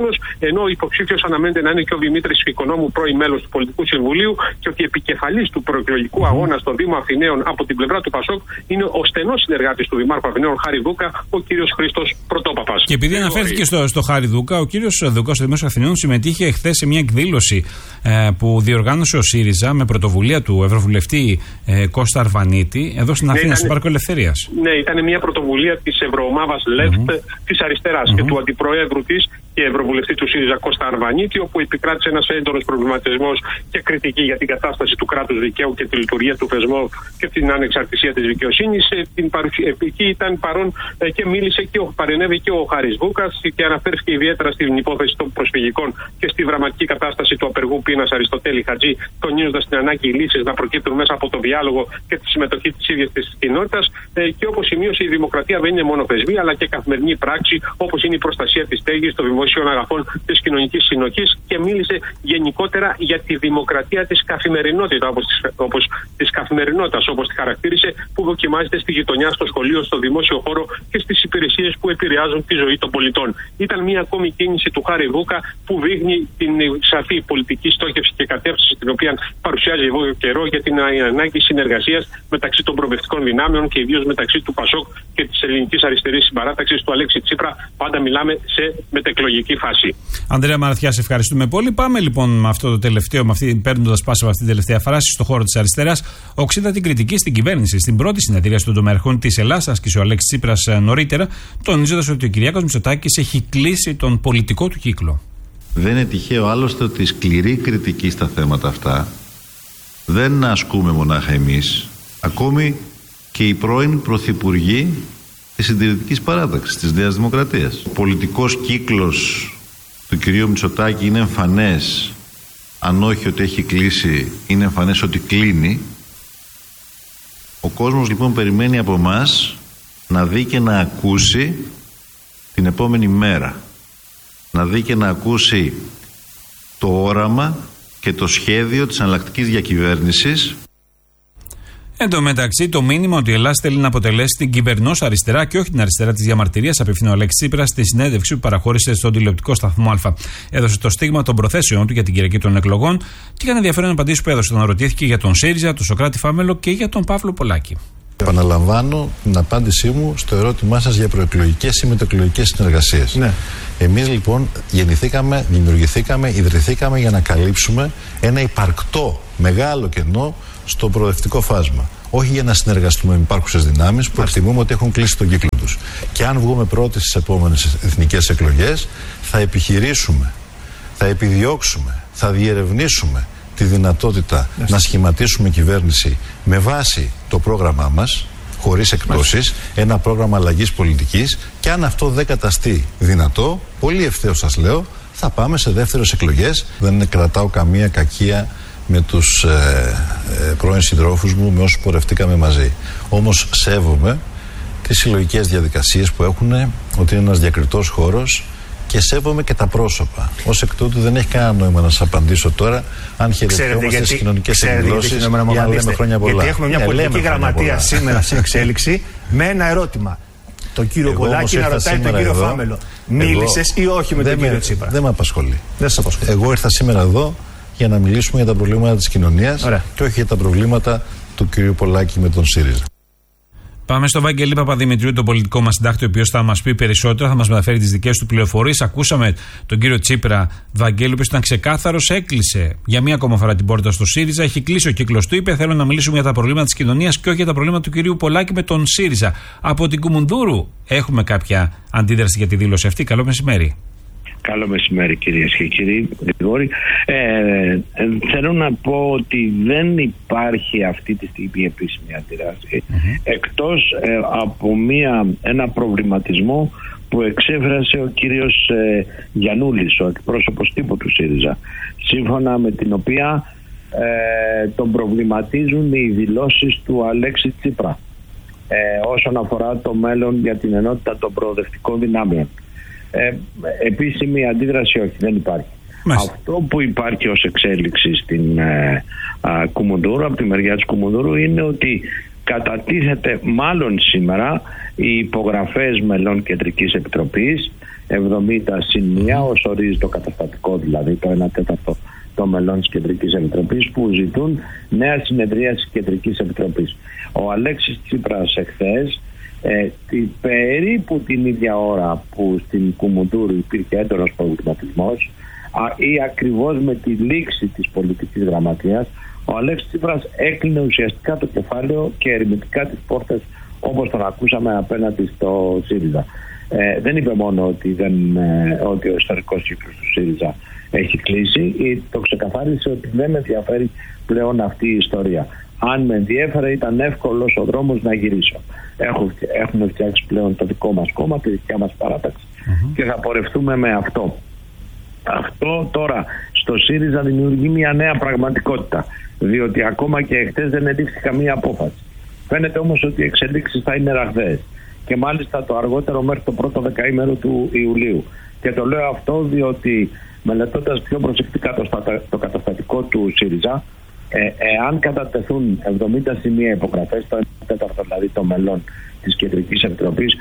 ενώ ο υποψήφιος αναμένεται να είναι και ο Δημήτρης Οικονόμου, πρώην μέλος του Πολιτικού Συμβουλίου, και ότι επικεφαλής του προεκλογικού mm-hmm. αγώνα στον Δήμο Αθηναίων από την πλευρά του Πασόκ είναι ο στενός συνεργάτης του Δημάρχου Αθηναίων Χάρη Δούκα, ο κύριος Χρήστος Πρωτόπαπας. Και επειδή αναφέρθηκε στο, στο Χάρη Δούκα, ο κύριος Δούκα, στο Δημάρχο Αθηναίων, συμμετείχε χθες σε μια εκδήλωση ε, που διοργάνωσε ο ΣΥΡΙΖΑ με πρωτοβουλία του Ευρωβουλευτή ε, Κώστα Αρβανίτη, εδώ στην Αθήνα, ναι, στο Πάρκο Ελευθερίας. Ναι, ήταν μια πρωτοβουλία της Ευρωομάδας Λεφτ mm-hmm. της Αριστεράς mm-hmm. και του Αντιπροέδρου της και Ευρωβουλευτή του ΣΥΡΙΖΑ Κώστα Αρβανίτη, όπου επικράτησε ένας έντονος προβληματισμός και κριτική για την κατάσταση του κράτους δικαίου και τη λειτουργία του θεσμού και την ανεξαρτησία της δικαιοσύνης. Εκεί ήταν παρόν και μίλησε και ο, παρενέβη και ο Χάρης Βούκας και αναφέρθηκε ιδιαίτερα στην υπόθεση των προσφυγικών και στη δραματική κατάσταση του απεργού πείνας Αριστοτέλη Χατζή, τονίζοντας την ανάγκη λύσεις να προκύπτουν μέσα από το διάλογο και τη συμμετοχή της ίδιας της κοινότητας. Και όπως σημείωσε, η δημοκρατία δεν είναι μόνο θεσμή, αλλά και καθημερινή πράξη, όπως είναι η προστασία της στέγης, των δημοσίων αγαθών, της κοινωνικής συνοχής, και μίλησε γενικότερα για τη δημοκρατία της καθημερινότητας, όπως της, όπως της καθημερινότητας, όπως τη χαρακτήρισε, που δοκιμάζεται στη γειτονιά, στο σχολείο, στο δημόσιο χώρο και στις υπηρεσίες που επηρεάζουν τη ζωή των πολιτών. Ήταν μια ακόμη κίνηση του Χάρη Βούκα που δείχνει την σαφή πολιτική στόχευση και κατεύθυνση την οποία παρουσιάζει εδώ καιρό για την ανάγκη συνεργασίας μεταξύ των προοδευτικών δυνάμεων και ιδίως μεταξύ του Πασόκ και της ελληνικής αριστερής συμπαράταξης του Αλέξη Τσίπρα. Πάντα μιλάμε σε μετεκλογική φάση. Ανδρέα Μαραθιά, σε ευχαριστούμε πολύ. Πάμε λοιπόν με αυτό το τελευταίο, με αυτή, παίρνοντας πάσα από αυτή την τελευταία φράση, στο χώρο της αριστεράς. Οξύδα την κριτική στην κυβέρνηση. Στην πρώτη συνεδρίαση των τομεαρχών της Ελλάδας, άσκησε ο Αλέξης Τσίπρας νωρίτερα, τονίζοντας ότι ο Κυριάκος Μητσοτάκης έχει κλείσει τον πολιτικό του κύκλο. Δεν είναι τυχαίο άλλωστε ότι σκληρή κριτική στα θέματα αυτά δεν ασκούμε μονάχα εμείς, ακόμη και οι πρώην πρωθυπουργοί της συντηρητικής παράταξης της Νέας Δημοκρατίας. Ο πολιτικός κύκλος του κυρίου Μητσοτάκη είναι εμφανές, αν όχι ότι έχει κλείσει, είναι εμφανές ότι κλείνει. Ο κόσμος λοιπόν περιμένει από εμάς να δει και να ακούσει την επόμενη μέρα, να δει και να ακούσει το όραμα και το σχέδιο της εναλλακτικής διακυβέρνησης. Εν τω μεταξύ, το μήνυμα ότι η Ελλάδα θέλει να αποτελέσει την κυβερνός αριστερά και όχι την αριστερά της διαμαρτυρίας, απευθύνει ο Αλέξης Τσίπρας στη συνέντευξη που παραχώρησε στον τηλεοπτικό σταθμό Α. Έδωσε το στίγμα των προθέσεων του για την Κυριακή των εκλογών και είχαν ενδιαφέρον απαντήσεις που έδωσε. Τον ρωτήθηκε για τον ΣΥΡΙΖΑ, τον Σωκράτη Φάμελο και για τον Παύλο Πολάκη. Επαναλαμβάνω την απάντησή μου στο ερώτημά σας για προεκλογικές ή μετεκλογικές συνεργασίες. Ναι. Εμείς λοιπόν γεννηθήκαμε, δημιουργηθήκαμε, ιδρυθήκαμε για να καλύψουμε ένα υπαρκτό μεγάλο κενό στο προοδευτικό φάσμα. Όχι για να συνεργαστούμε με υπάρχουσες δυνάμεις που εκτιμούμε ότι έχουν κλείσει τον κύκλο τους. Και αν βγούμε πρώτοι στις επόμενες εθνικές εκλογές, θα επιχειρήσουμε, θα επιδιώξουμε, θα διερευνήσουμε τη δυνατότητα yes. να σχηματίσουμε κυβέρνηση με βάση το πρόγραμμά μας, χωρίς εκπτώσεις, yes. ένα πρόγραμμα αλλαγής πολιτικής, και αν αυτό δεν καταστεί δυνατό, πολύ ευθέως σας λέω, θα πάμε σε δεύτερες εκλογές. Δεν κρατάω καμία κακία με τους ε, ε, πρώην συντρόφους μου, με όσους πορευτήκαμε μαζί. Όμως σέβομαι τις συλλογικές διαδικασίες που έχουν, ότι είναι ένας διακριτός χώρος, και σέβομαι και τα πρόσωπα. Ως εκ τούτου δεν έχει κανένα νόημα να σας απαντήσω τώρα αν χαιρετιόμαστε στις κοινωνικές εκδηλώσεις ή αν λέμε χρόνια πολλά. Γιατί έχουμε μια ναι, πολιτική γραμματεία σήμερα σε εξέλιξη με ένα ερώτημα. Τον κύριο Πολάκη να ρωτάει τον κύριο εδώ, Φάμελο. Μίλησες ή όχι με τον κύριο Τσίπρα? Δεν με απασχολεί. Δεν σας απασχολεί. Εγώ ήρθα σήμερα εδώ για να μιλήσουμε για τα προβλήματα της κοινωνίας και όχι για τα προβλήματα του κυρίου Πολάκη με τον ΣΥΡΙΖΑ. Πάμε στο Βαγγέλη Παπαδημητρίου, τον πολιτικό μας συντάκτη, ο οποίος θα μας πει περισσότερα, θα μας μεταφέρει τις δικές του πληροφορίες. Ακούσαμε τον κύριο Τσίπρα, Βαγγέλη, ο οποίος ήταν ξεκάθαρος, έκλεισε για μία ακόμα φορά την πόρτα στο ΣΥΡΙΖΑ. Έχει κλείσει ο κύκλος του, είπε: θέλω να μιλήσουμε για τα προβλήματα της κοινωνίας και όχι για τα προβλήματα του κυρίου Πολάκη με τον ΣΥΡΙΖΑ. Από την Κουμουνδούρου έχουμε κάποια αντίδραση για τη δήλωση αυτή. Καλό μεσημέρι. Καλό μεσημέρι κυρίες και κύριοι. Ε, θέλω να πω ότι δεν υπάρχει αυτή τη στιγμή επίσημη αντίδραση mm-hmm. εκτός ε, από μια, ένα προβληματισμό που εξέφρασε ο κύριος ε, Γιαννούλης, ο εκπρόσωπος τύπου του ΣΥΡΙΖΑ, σύμφωνα με την οποία ε, τον προβληματίζουν οι δηλώσεις του Αλέξη Τσίπρα ε, όσον αφορά το μέλλον για την ενότητα των προοδευτικών δυνάμεων. Ε, επίσημη αντίδραση όχι, δεν υπάρχει. Μάλιστα. Αυτό που υπάρχει ως εξέλιξη στην ε, α, Κουμουνδούρου, από τη μεριά της Κουμουνδούρου, είναι ότι κατατίθεται μάλλον σήμερα οι υπογραφές μελών Κεντρικής Επιτροπής εβδομήντα συν μία, όσο ορίζει το καταστατικό, δηλαδή το ένα τέταρτο των μελών της Κεντρικής Επιτροπής, που ζητούν νέα συνεδρία της Κεντρικής Επιτροπής. Ο Αλέξης Τσίπρας εχθές, ε, την, περίπου την ίδια ώρα που στην Κουμουνδούρου υπήρχε έντονος προβληματισμός, ή ακριβώς με τη λήξη της πολιτικής γραμματείας, ο Αλέξης Τσίπρας έκλεινε ουσιαστικά το κεφάλαιο και ερμητικά τις πόρτες, όπως τον ακούσαμε, απέναντι στο ΣΥΡΙΖΑ. Ε, δεν είπε μόνο ότι, δεν, ε, ότι ο ιστορικός κύκλος του ΣΥΡΙΖΑ έχει κλείσει, ή το ξεκαθάρισε ότι δεν με ενδιαφέρει πλέον αυτή η ιστορία. Αν με ενδιέφερε, ήταν εύκολος ο δρόμος να γυρίσω. Έχουμε, έχουμε φτιάξει πλέον το δικό μας κόμμα, τη δικιά μας παράταξη, mm-hmm. και θα πορευτούμε με αυτό. Αυτό τώρα στο ΣΥΡΙΖΑ δημιουργεί μια νέα πραγματικότητα, διότι ακόμα και εχθές δεν ελήφθη καμία απόφαση. Φαίνεται όμως ότι οι εξελίξεις θα είναι ραγδαίες, και μάλιστα το αργότερο μέχρι το πρώτο δεκαήμερο του Ιουλίου. Και το λέω αυτό διότι, μελετώντας πιο προσεκτικά το, στατα... το καταστατικό του ΣΥΡΙΖΑ, ε, εάν κατατεθούν εβδομήντα σημεία υπογραφές, το ένα τέταρτο δηλαδή των μελών της Κεντρικής Επιτροπής,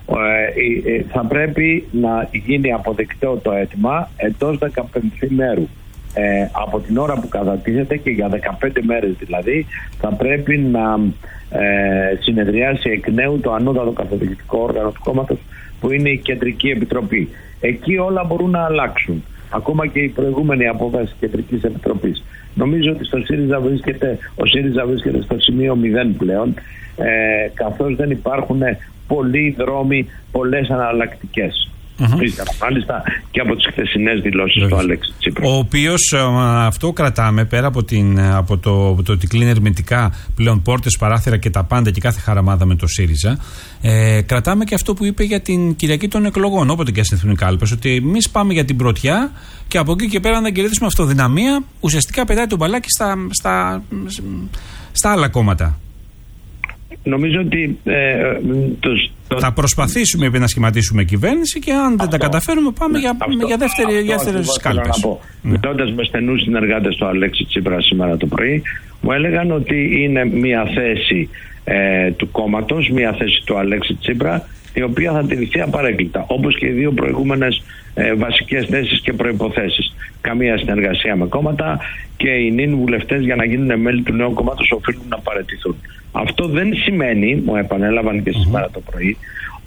ε, ε, θα πρέπει να γίνει αποδεκτό το αίτημα εντός δεκαπέντε μέρου. Ε, από την ώρα που κατατίθεται, και για δεκαπέντε μέρες δηλαδή, θα πρέπει να ε, συνεδριάσει εκ νέου το ανώτατο καθοδηγητικό όργανο του κόμματος, που είναι η Κεντρική Επιτροπή. Εκεί όλα μπορούν να αλλάξουν, ακόμα και η προηγούμενη απόφαση της Κεντρικής Επιτροπής. Νομίζω ότι στο ΣΥΡΙΖΑ βρίσκεται, ο ΣΥΡΙΖΑ βρίσκεται στο σημείο μηδέν πλέον, ε, καθώς δεν υπάρχουν πολλοί δρόμοι, πολλές αναλλακτικές. Mm-hmm. Μάλιστα και από τις χθεσινές δηλώσεις του Αλέξη Τσίπρα. Ο οποίος αυτό κρατάμε, πέρα από, την, από το, το ότι κλείνει ερμητικά πλέον πόρτες, παράθυρα και τα πάντα και κάθε χαραμάδα με το ΣΥΡΙΖΑ, ε, κρατάμε και αυτό που είπε για την Κυριακή των εκλογών, όποτε και συνθούν οι κάλπες, ότι εμείς πάμε για την πρωτιά και από εκεί και πέρα να κερδίσουμε αυτοδυναμία. Ουσιαστικά πετάει τον μπαλάκι στα, στα, στα άλλα κόμματα. Νομίζω ότι ε, το, το... θα προσπαθήσουμε να σχηματίσουμε κυβέρνηση, και αν αυτό, δεν τα καταφέρουμε πάμε ναι, για, αυτό, για δεύτερες κάλπες. Μιλώντας με στενούς συνεργάτες του Αλέξη Τσίπρα σήμερα το πρωί, μου έλεγαν ότι είναι μια θέση ε, του κόμματος, μια θέση του Αλέξη Τσίπρα, η οποία θα τηρηθεί απαρέκκλητα, όπως και οι δύο προηγούμενες ε, βασικές θέσεις και προϋποθέσεις. Καμία συνεργασία με κόμματα, και οι νυν βουλευτές για να γίνουν μέλη του νέου κόμματος οφείλουν να παραιτηθούν. Αυτό δεν σημαίνει, μου επανέλαβαν και σήμερα το πρωί,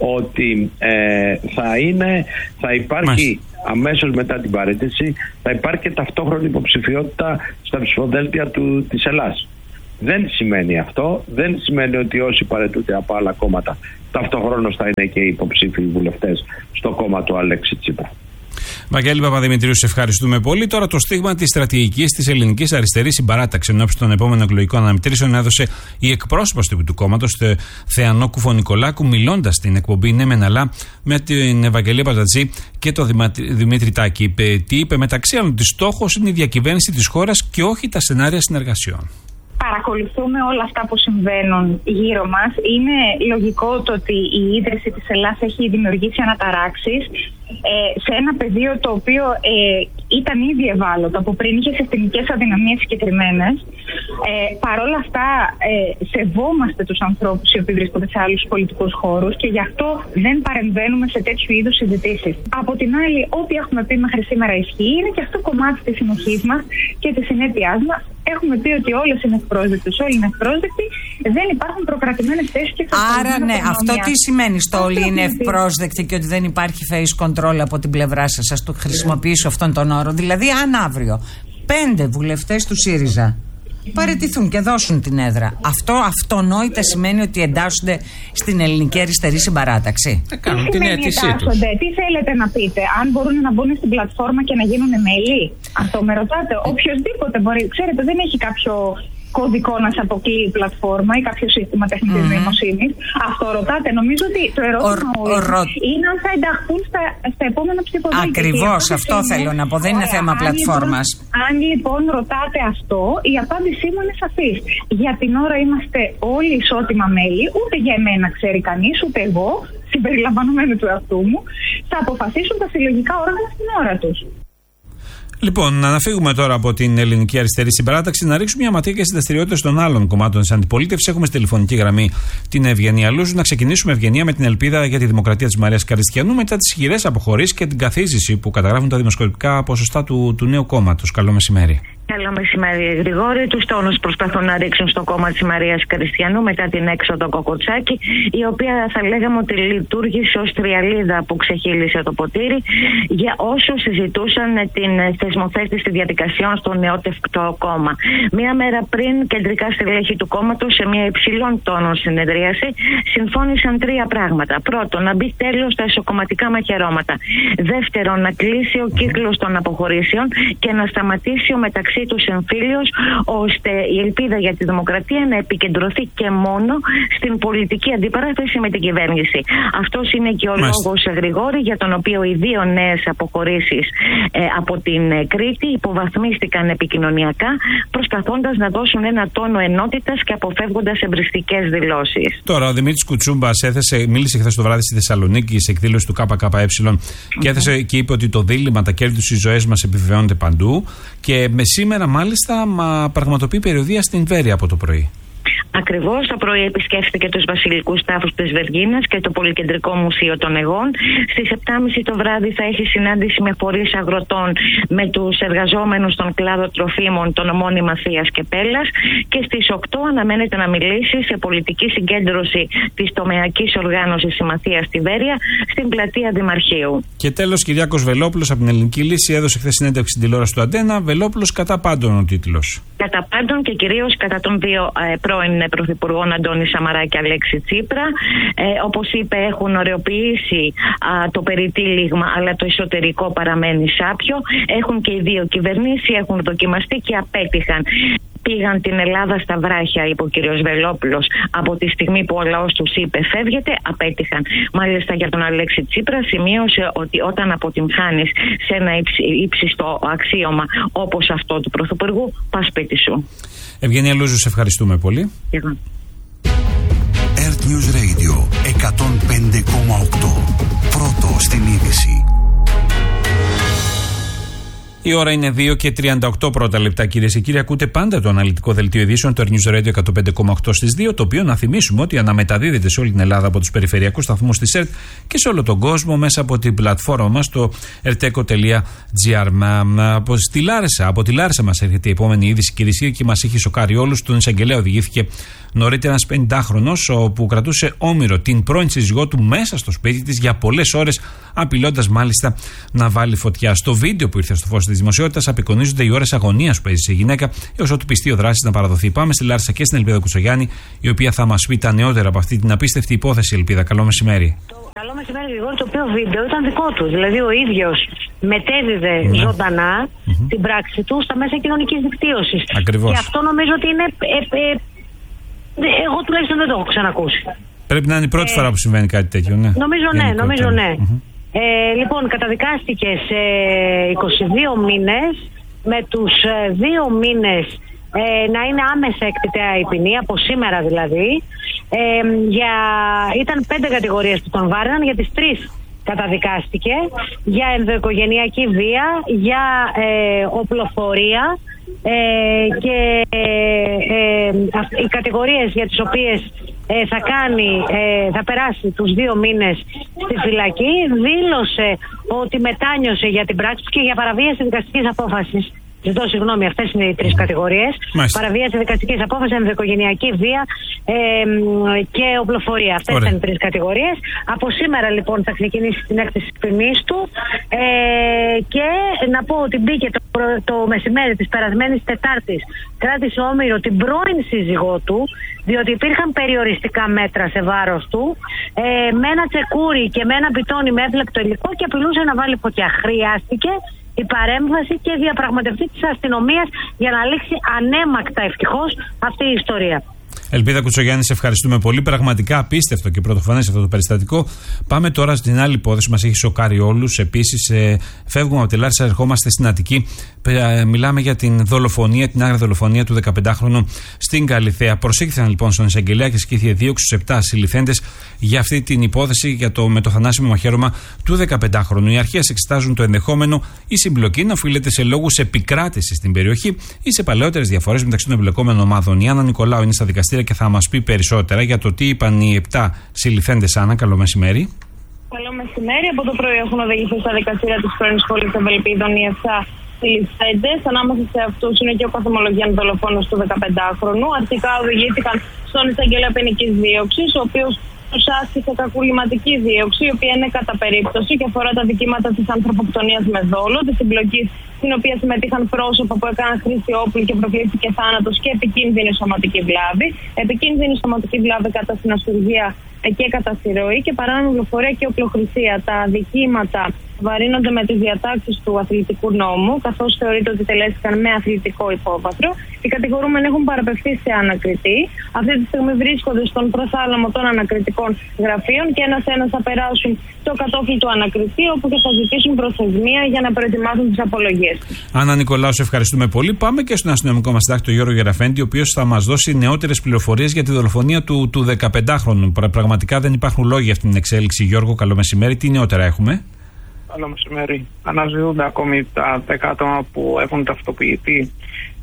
ότι ε, θα, είναι, θα υπάρχει Μάλιστα. αμέσως μετά την παραίτηση, θα υπάρχει και ταυτόχρονη υποψηφιότητα στα ψηφοδέλτια του, της Ελλάδας. Δεν σημαίνει αυτό, δεν σημαίνει ότι όσοι παραιτούνται από άλλα κόμματα ταυτόχρονος θα είναι και οι υποψήφιοι βουλευτές στο κόμμα του Αλέξη Τσίπρα. Βαγγέλη Παπαδημητρίου, σε ευχαριστούμε πολύ. Τώρα το στίγμα της στρατηγικής της ελληνικής αριστερής συμπαράταξης ενώπιση των επόμενων εκλογικών αναμετρήσεων έδωσε η εκπρόσωπος του κόμματος, Θεανό Κουφο-Νικολάκου, μιλώντας στην εκπομπή Ναι Μεν Αλλά με την Ευαγγελία Πατατζή και τον Δημήτρη Τάκη. Είπε, τι είπε, μεταξύ άλλων, ότι στόχος είναι η διακυβέρνηση της χώρας και όχι τα σενάρια συνεργασιών. Παρακολουθούμε όλα αυτά που συμβαίνουν γύρω μας. Είναι λογικό το ότι η ίδρυση της Ελλάδας έχει δημιουργήσει αναταράξεις ε, σε ένα πεδίο το οποίο ε, ήταν ήδη ευάλωτο, από πριν είχε συστημικές αδυναμίες συγκεκριμένες. Ε, Παρ' όλα αυτά ε, σεβόμαστε τους ανθρώπους οι οποίοι βρίσκονται σε άλλους πολιτικούς χώρους, και γι' αυτό δεν παρεμβαίνουμε σε τέτοιου είδους συζητήσεις. Από την άλλη, ό,τι έχουμε πει μέχρι σήμερα ισχύει, είναι και αυτό κομμάτι της συνοχής μας και της συνέπειάς μας. Έχουμε πει ότι όλες είναι ευπρόσδεκτες, όλοι είναι ευπρόσδεκτοι, δεν υπάρχουν προκρατημένες θέσεις και Άρα, ναι, αυτό τι σημαίνει στο όλοι είναι ευπρόσδεκτοι και ότι δεν υπάρχει face control από την πλευρά σας? Ας το χρησιμοποιήσω αυτόν τον όρο. Δηλαδή, αν αύριο πέντε βουλευτές του ΣΥΡΙΖΑ παραιτηθούν και δώσουν την έδρα, αυτό αυτονόητα σημαίνει ότι εντάσσονται στην ελληνική αριστερή συμπαράταξη? Θα κάνουν την αίτησή τους. Τι θέλετε να πείτε, αν μπορούν να μπουν στην πλατφόρμα και να γίνουν μέλη? Αυτό με ρωτάτε? Οποιοςδήποτε μπορεί. Ξέρετε, δεν έχει κάποιο κωδικό να σε αποκλείει η πλατφόρμα ή κάποιο σύστημα τεχνητής mm-hmm. νοημοσύνης. Αυτό ρωτάτε? Νομίζω ότι το ερώτημα ο, ο, ο, είναι αν θα ενταχθούν στα, στα επόμενα ψηφοδέλτια. Ακριβώς, αυτό είναι, θέλω να πω. Δεν είναι θέμα πλατφόρμας. Αν λοιπόν, αν λοιπόν ρωτάτε αυτό, η απάντησή μου είναι σαφής. Για την ώρα είμαστε όλοι ισότιμα μέλη. Ούτε για εμένα ξέρει κανείς, ούτε εγώ, συμπεριλαμβανομένου του εαυτού μου, θα αποφασίσουν τα συλλογικά όργανα στην ώρα τους. Λοιπόν, να αναφύγουμε τώρα από την ελληνική αριστερή συμπαράταξη, να ρίξουμε μια ματιά και στις δραστηριότητες των άλλων κομμάτων της αντιπολίτευσης. Έχουμε στη τηλεφωνική γραμμή την Ευγενία Λούζου. Να ξεκινήσουμε, Ευγενία, με την ελπίδα για τη δημοκρατία της Μαρίας Καριστιανού μετά τις χειρές αποχωρήσεις και την καθίζηση που καταγράφουν τα δημοσκοπικά ποσοστά του, του νέου κόμματος. Καλό μεσημέρι. Καλό μεσημέρι, Γρηγόρη. Τους τόνους προσπαθούν να ρίξουν στο κόμμα της Μαρίας Καριστιανού μετά την έξοδο Κοκοτσάκη, η οποία θα λέγαμε ότι λειτουργήσε ως τριαλίδα που ξεχύλισε το ποτήρι για όσους συζητούσαν την θεσμοθέτηση διαδικασιών στο νεότευκτο κόμμα. Μία μέρα πριν, κεντρικά στελέχη του κόμματος, σε μια υψηλών τόνων συνεδρίαση, συμφώνησαν τρία πράγματα. Πρώτον, να μπει τέλος στα εσωκομματικά μαχαιρώματα. Δεύτερον, να κλείσει ο κύκλος των αποχωρήσεων και να σταματήσει ο μεταξύ τους εμφύλιος, ώστε η ελπίδα για τη δημοκρατία να επικεντρωθεί και μόνο στην πολιτική αντιπαράθεση με την κυβέρνηση. Αυτός είναι και ο Μάλιστα. λόγος, Γρηγόρη, για τον οποίο οι δύο νέες αποχωρήσεις ε, από την Κρήτη υποβαθμίστηκαν επικοινωνιακά, προσπαθώντας να δώσουν ένα τόνο ενότητας και αποφεύγοντας εμπριστικές δηλώσεις. Τώρα, ο Δημήτρης Κουτσούμπας έθεσε, μίλησε χθες το βράδυ στη Θεσσαλονίκη σε εκδήλωση του ΚΚΕ και έθεσε και είπε ότι το δίλημμα, τα κέρδη τους, οι ζωές μας επιβεβαιώνονται παντού. Και με σήμερα, μάλιστα, μα πραγματοποιεί περιοδεία στην Βέρεια από το πρωί. Ακριβώς, το πρωί επισκέφθηκε τους βασιλικούς τάφους της Βεργίνας και το Πολυκεντρικό Μουσείο των Αιγών. Στις επτά και μισή το βράδυ θα έχει συνάντηση με φορείς αγροτών, με τους εργαζόμενους στον κλάδο τροφίμων των ομώνυ Μαθίας και Πέλλας, και στις οκτώ αναμένεται να μιλήσει σε πολιτική συγκέντρωση της τομεακής οργάνωσης Συμμαθίας στη Βέρεια, στην πλατεία Δημαρχείου. Και τέλος, Κυριάκος Βελόπουλος από την Ελληνική Λύση έδωσε χθες συνέντευξη στην τηλεόραση του Αντένα. Βελόπουλος κατά πάντων ο τίτλος. Κατά πάντων και κυρίως κατά των δύο ε, πρώην πρωθυπουργών Αντώνη Σαμαρά και Αλέξη Τσίπρα. Ε, όπως είπε, έχουν ωρεοποιήσει α, το περιτύλιγμα, αλλά το εσωτερικό παραμένει σάπιο. Έχουν και οι δύο κυβερνήσεις, έχουν δοκιμαστεί και απέτυχαν. Πήγαν την Ελλάδα στα βράχια, είπε ο κύριος Βελόπουλος, από τη στιγμή που ο λαός τους είπε φεύγετε, απέτυχαν. Μάλιστα για τον Αλέξη Τσίπρα σημείωσε ότι όταν αποτυγχάνεις σε ένα ύψιστο αξίωμα όπως αυτό του Πρωθυπουργού, πας σπίτι σου. Ευγενία Λούζου, σε ευχαριστούμε πολύ. Εγώ. Earth News Radio εκατόν πέντε κόμμα οκτώ. Πρώτο στην είδηση. Η ώρα είναι δύο και τριάντα οκτώ πρώτα λεπτά, κυρίες και κύριοι. Ακούτε πάντα το αναλυτικό δελτίο ειδήσεων του Earth News Radio εκατόν πέντε κόμμα οκτώ στις δύο, το οποίο να θυμίσουμε ότι αναμεταδίδεται σε όλη την Ελλάδα από τους περιφερειακούς σταθμούς της ΕΡΤ και σε όλο τον κόσμο μέσα από την πλατφόρμα μας, το ερτέκο τελεία τζι άρ. Από τη Λάρισα, από τη Λάρισα μας έρχεται η επόμενη είδηση, κυρίες και κύριοι, και μας είχε σοκάρει όλους. Τον εισαγγελέα οδηγήθηκε νωρίτερα ένας πενηντάχρονος που κρατούσε όμηρο την πρώην σύζυγό του μέσα στο σπίτι της για πολλές ώρες, απειλώντας μάλιστα να βάλει φωτιά. Στο βίντεο που ήρθε στο φως της δημοσιότητας απεικονίζονται οι ώρες αγωνίας που έζησε η γυναίκα έως ότου πιστεί ο δράσης να παραδοθεί. Πάμε στη Λάρισα και στην Ελπίδα Κουτσογιάννη, η οποία θα μας πει τα νεότερα από αυτή την απίστευτη υπόθεση. Ελπίδα, καλό μεσημέρι. Καλό μεσημέρι, Γρηγόρη. Το οποίο βίντεο ήταν δικό του. Δηλαδή ο ίδιος μετέδιδε ναι. ζωντανά mm-hmm. την πράξη του στα μέσα κοινωνικής δικτύωσης. Ακριβώς. Και αυτό νομίζω ότι είναι. Ε, ε, εγώ τουλάχιστον δεν το έχω ξανακούσει. Πρέπει να είναι η πρώτη ε, φορά που συμβαίνει κάτι τέτοιο, ναι. Νομίζω ναι, νομίζω ναι. Mm-hmm. Ε, λοιπόν, καταδικάστηκε σε είκοσι δύο μήνες, με τους δύο μήνες ε, να είναι άμεσα εκτιτέα η ποινή, από σήμερα δηλαδή. Ε, για, ήταν πέντε κατηγορίες που τον βάραιναν, για τις τρεις καταδικάστηκε, για ενδοοικογενειακή βία, για ε, οπλοφορία ε, και ε, ε, οι κατηγορίες για τις οποίες ε, θα κάνει, ε, θα περάσει τους δύο μήνες στη φυλακή. Δήλωσε ότι μετάνιωσε για την πράξη και για παραβίαση δικαστικής απόφασης. Ζητώ συγγνώμη, αυτές είναι οι τρεις κατηγορίες. Παραβίαση δικαστικής απόφασης, ενδοοικογενειακή βία ε, και οπλοφορία. Αυτές είναι οι τρεις κατηγορίες. Από σήμερα λοιπόν θα ξεκινήσει την έκθεση της ποινής του ε, και να πω ότι μπήκε το, το μεσημέρι της περασμένης Τετάρτης, κράτησε όμηρο την πρώην σύζυγό του, διότι υπήρχαν περιοριστικά μέτρα σε βάρος του, ε, με ένα τσεκούρι και με ένα πιτόνι με εύλεκτο υλικό και απειλούσε να βάλει φωτιά. Χρειάστηκε η παρέμβαση και διαπραγματευτή της αστυνομίας για να λήξει ανέμακτα, ευτυχώς, αυτή η ιστορία. Ελπίδα Κουτσογιάννη, σε ευχαριστούμε πολύ. Πραγματικά απίστευτο και πρωτοφανές αυτό το περιστατικό. Πάμε τώρα στην άλλη υπόθεση, μας έχει σοκάρει όλους. Επίσης, ε, φεύγουμε από τη Λάρισα, ερχόμαστε στην Αττική. Ε, μιλάμε για την δολοφονία, την άγρια δολοφονία του δεκαπεντάχρονου στην Καλιθέα. Προσήχθηκαν λοιπόν στον εισαγγελέα και ασκήθηκε δίωξη στους επτά συλληφθέντες για αυτή την υπόθεση για το, με το θανάσιμο μαχαίρωμα του δεκαπεντάχρονου. Οι αρχές εξετάζουν το ενδεχόμενο η συμπλοκή να οφείλεται σε λόγους επικράτησης στην περιοχή ή σε παλαιότερες διαφορές μεταξύ των εμπλεκόμενων ομάδων. Η Άννα Νικολάου είναι στα δικαστήρια και θα μας πει περισσότερα για το τι είπαν οι επτά συλληφθέντες. Άννα, καλό μεσημέρι. Καλό μεσημέρι. Από το πρωί έχουν οδηγηθεί στα δικαστήρια της πρώην σχολής Ευελπίδων οι επτά συλληφθέντες. Ανάμεσα σε αυτούς είναι και ο παθομολογιάν δολοφόνος του δεκαπεντάχρονου. Αρχικά οδηγήθηκαν στον εισαγγελέα ποινικής δίωξης, ο οποίος τους άσκησε κακουργηματική δίωξη, η οποία είναι κατά περίπτωση και αφορά τα δικήματα της ανθρωποκτονίας με δόλο, της συμπλοκής στην οποία συμμετείχαν πρόσωπα που έκαναν χρήση όπλου και προκλήθηκε θάνατος και επικίνδυνη σωματική βλάβη. Επικίνδυνη σωματική βλάβη κατά συνοσουργία και κατά συρροή και παράνομη βλοφορία και οπλοχρησία. Τα αδικήματα βαρύνονται με τις διατάξεις του αθλητικού νόμου, καθώς θεωρείται ότι τελέστηκαν με αθλητικό υπόβαθρο. Οι κατηγορούμενοι έχουν παραπευθεί σε ανακριτή. Αυτή τη στιγμή βρίσκονται στον προθάλαμο των ανακριτικών γραφείων και ένας-ένας θα περάσουν το κατόφλι του ανακριτή, όπου και θα ζητήσουν προθεσμία για να προετοιμάσουν τις απολογίες τους. Άννα Νικολάου, σε ευχαριστούμε πολύ. Πάμε και στον αστυνομικό μας συντάκτη, τον Γιώργο Γεραφέντη, ο οποίος θα μας δώσει νεότερες πληροφορίες για τη δολοφονία του, του δεκαπεντάχρονου. Πραγματικά δεν υπάρχουν λόγοι για αυτή την εξέλιξη. Γιώργο, καλό μεσημέρι. Τι νεότερα έχουμε? Καλό μεσημέρι. Αναζητούνται ακόμη τα δέκα άτομα που έχουν ταυτοποιηθεί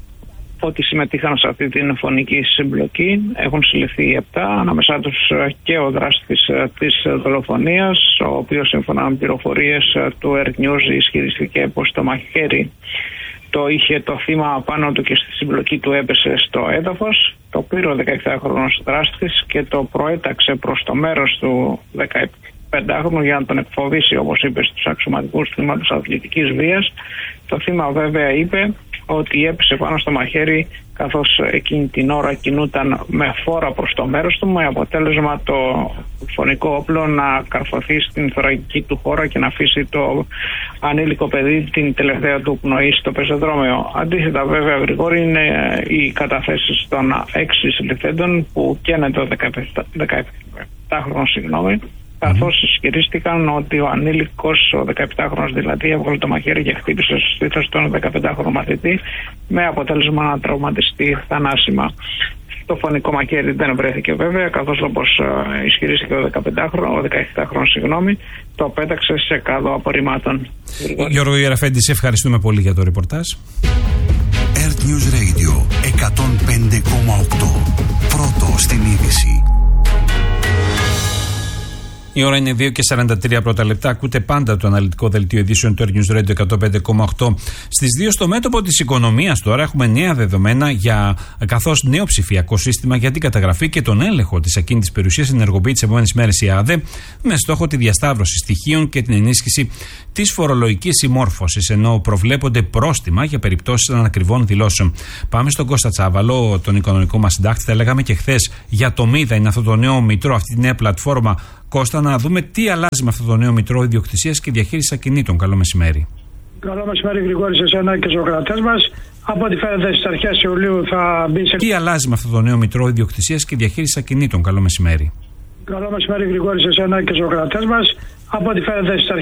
ότι συμμετείχαν σε αυτή την φωνική συμπλοκή. Έχουν συλληφθεί επτά, ανάμεσά τους και ο δράστης της δολοφονίας, ο οποίος σύμφωνα με πληροφορίες του Earth News ισχυριστήκε πως το μαχαίρι το είχε το θύμα πάνω του και στη συμπλοκή του έπεσε στο έδαφος. Το πήρε ο δεκαεπτάχρονος δράστης και το προέταξε προς το μέρος του δεκαπεντάχρονου για να τον εκφοβήσει, όπως είπε, στους αξιωματικούς τμήματος αθλητικής βίας. Το θύμα βέβαια είπε ότι έπεσε πάνω στο μαχαίρι καθώς εκείνη την ώρα κινούταν με φόρα προς το μέρος του, με αποτέλεσμα το φωνικό όπλο να καρφωθεί στην θωρακική του χώρα και να αφήσει το ανήλικο παιδί την τελευταία του πνοή στο πεζοδρόμιο. Αντίθετα βέβαια, Γρηγόρη, είναι οι καταθέσεις των έξι συλληφθέντων που καίνε το δεκαεπτάχρονο, συγγνώμη, καθώς ισχυρίστηκαν ότι ο ανήλικος, ο δεκαεπτάχρονος δηλαδή, έβγαλε το μαχαίρι και χτύπησε στο στήθος τον δεκαπεντάχρονο μαθητή, με αποτέλεσμα να τραυματιστεί θανάσιμα. Το φωνικό μαχαίρι δεν βρέθηκε βέβαια, καθώς όπως ισχυρίστηκε ο δεκαπεντάχρονος, ο δεκαεπτάχρονος, συγγνώμη, το πέταξε σε κάδο απορριμμάτων. Γιώργο Γεραφέντη, σε ευχαριστούμε πολύ για το ρεπορτάζ. Earth News Radio εκατόν πέντε κόμμα οκτώ. Πρώτο στην είδηση. Η ώρα είναι δύο και σαράντα τρία πρώτα λεπτά. Ακούτε πάντα το αναλυτικό δελτίο ειδήσεων του Earth News Radio εκατόν πέντε κόμμα οκτώ. Στις δύο στο μέτωπο της οικονομίας τώρα έχουμε νέα δεδομένα για καθώς νέο ψηφιακό σύστημα για την καταγραφή και τον έλεγχο της ακίνητης περιουσίας ενεργοποιεί τις επόμενες μέρες η ΑΔΕ με στόχο τη διασταύρωση στοιχείων και την ενίσχυση της φορολογικής συμμόρφωσης, ενώ προβλέπονται πρόστιμα για περιπτώσεις ανακριβών δηλώσεων. Πάμε στον Κώστα Τσάβαλο, τον οικονομικό μας συντάκτη. Θα λέγαμε και χθες για το ΜΥΔΑ, είναι αυτό το νέο μητρό, αυτή τη νέα πλατφόρμα. Κώστα, να δούμε τι αλλάζει με αυτό το νέο μητρό ιδιοκτησίας και διαχείρισης ακινήτων. Καλό μεσημέρι. Καλό μεσημέρι, Γρηγόρη, σε εσένα και στους ακροατές μας. Από ό,τι φαίνεται στις αρχές Ιουλίου θα μπει σε. Τι αλλάζει με αυτό το νέο μητρό ιδιοκτησίας και διαχείρισης ακινήτων. Καλό μεσημέρι. Καλό μεσημέρι, Γρηγόρη, σε εσένα και στους ακροατές μας. Από ό,τι φαίνεται στις αρχές.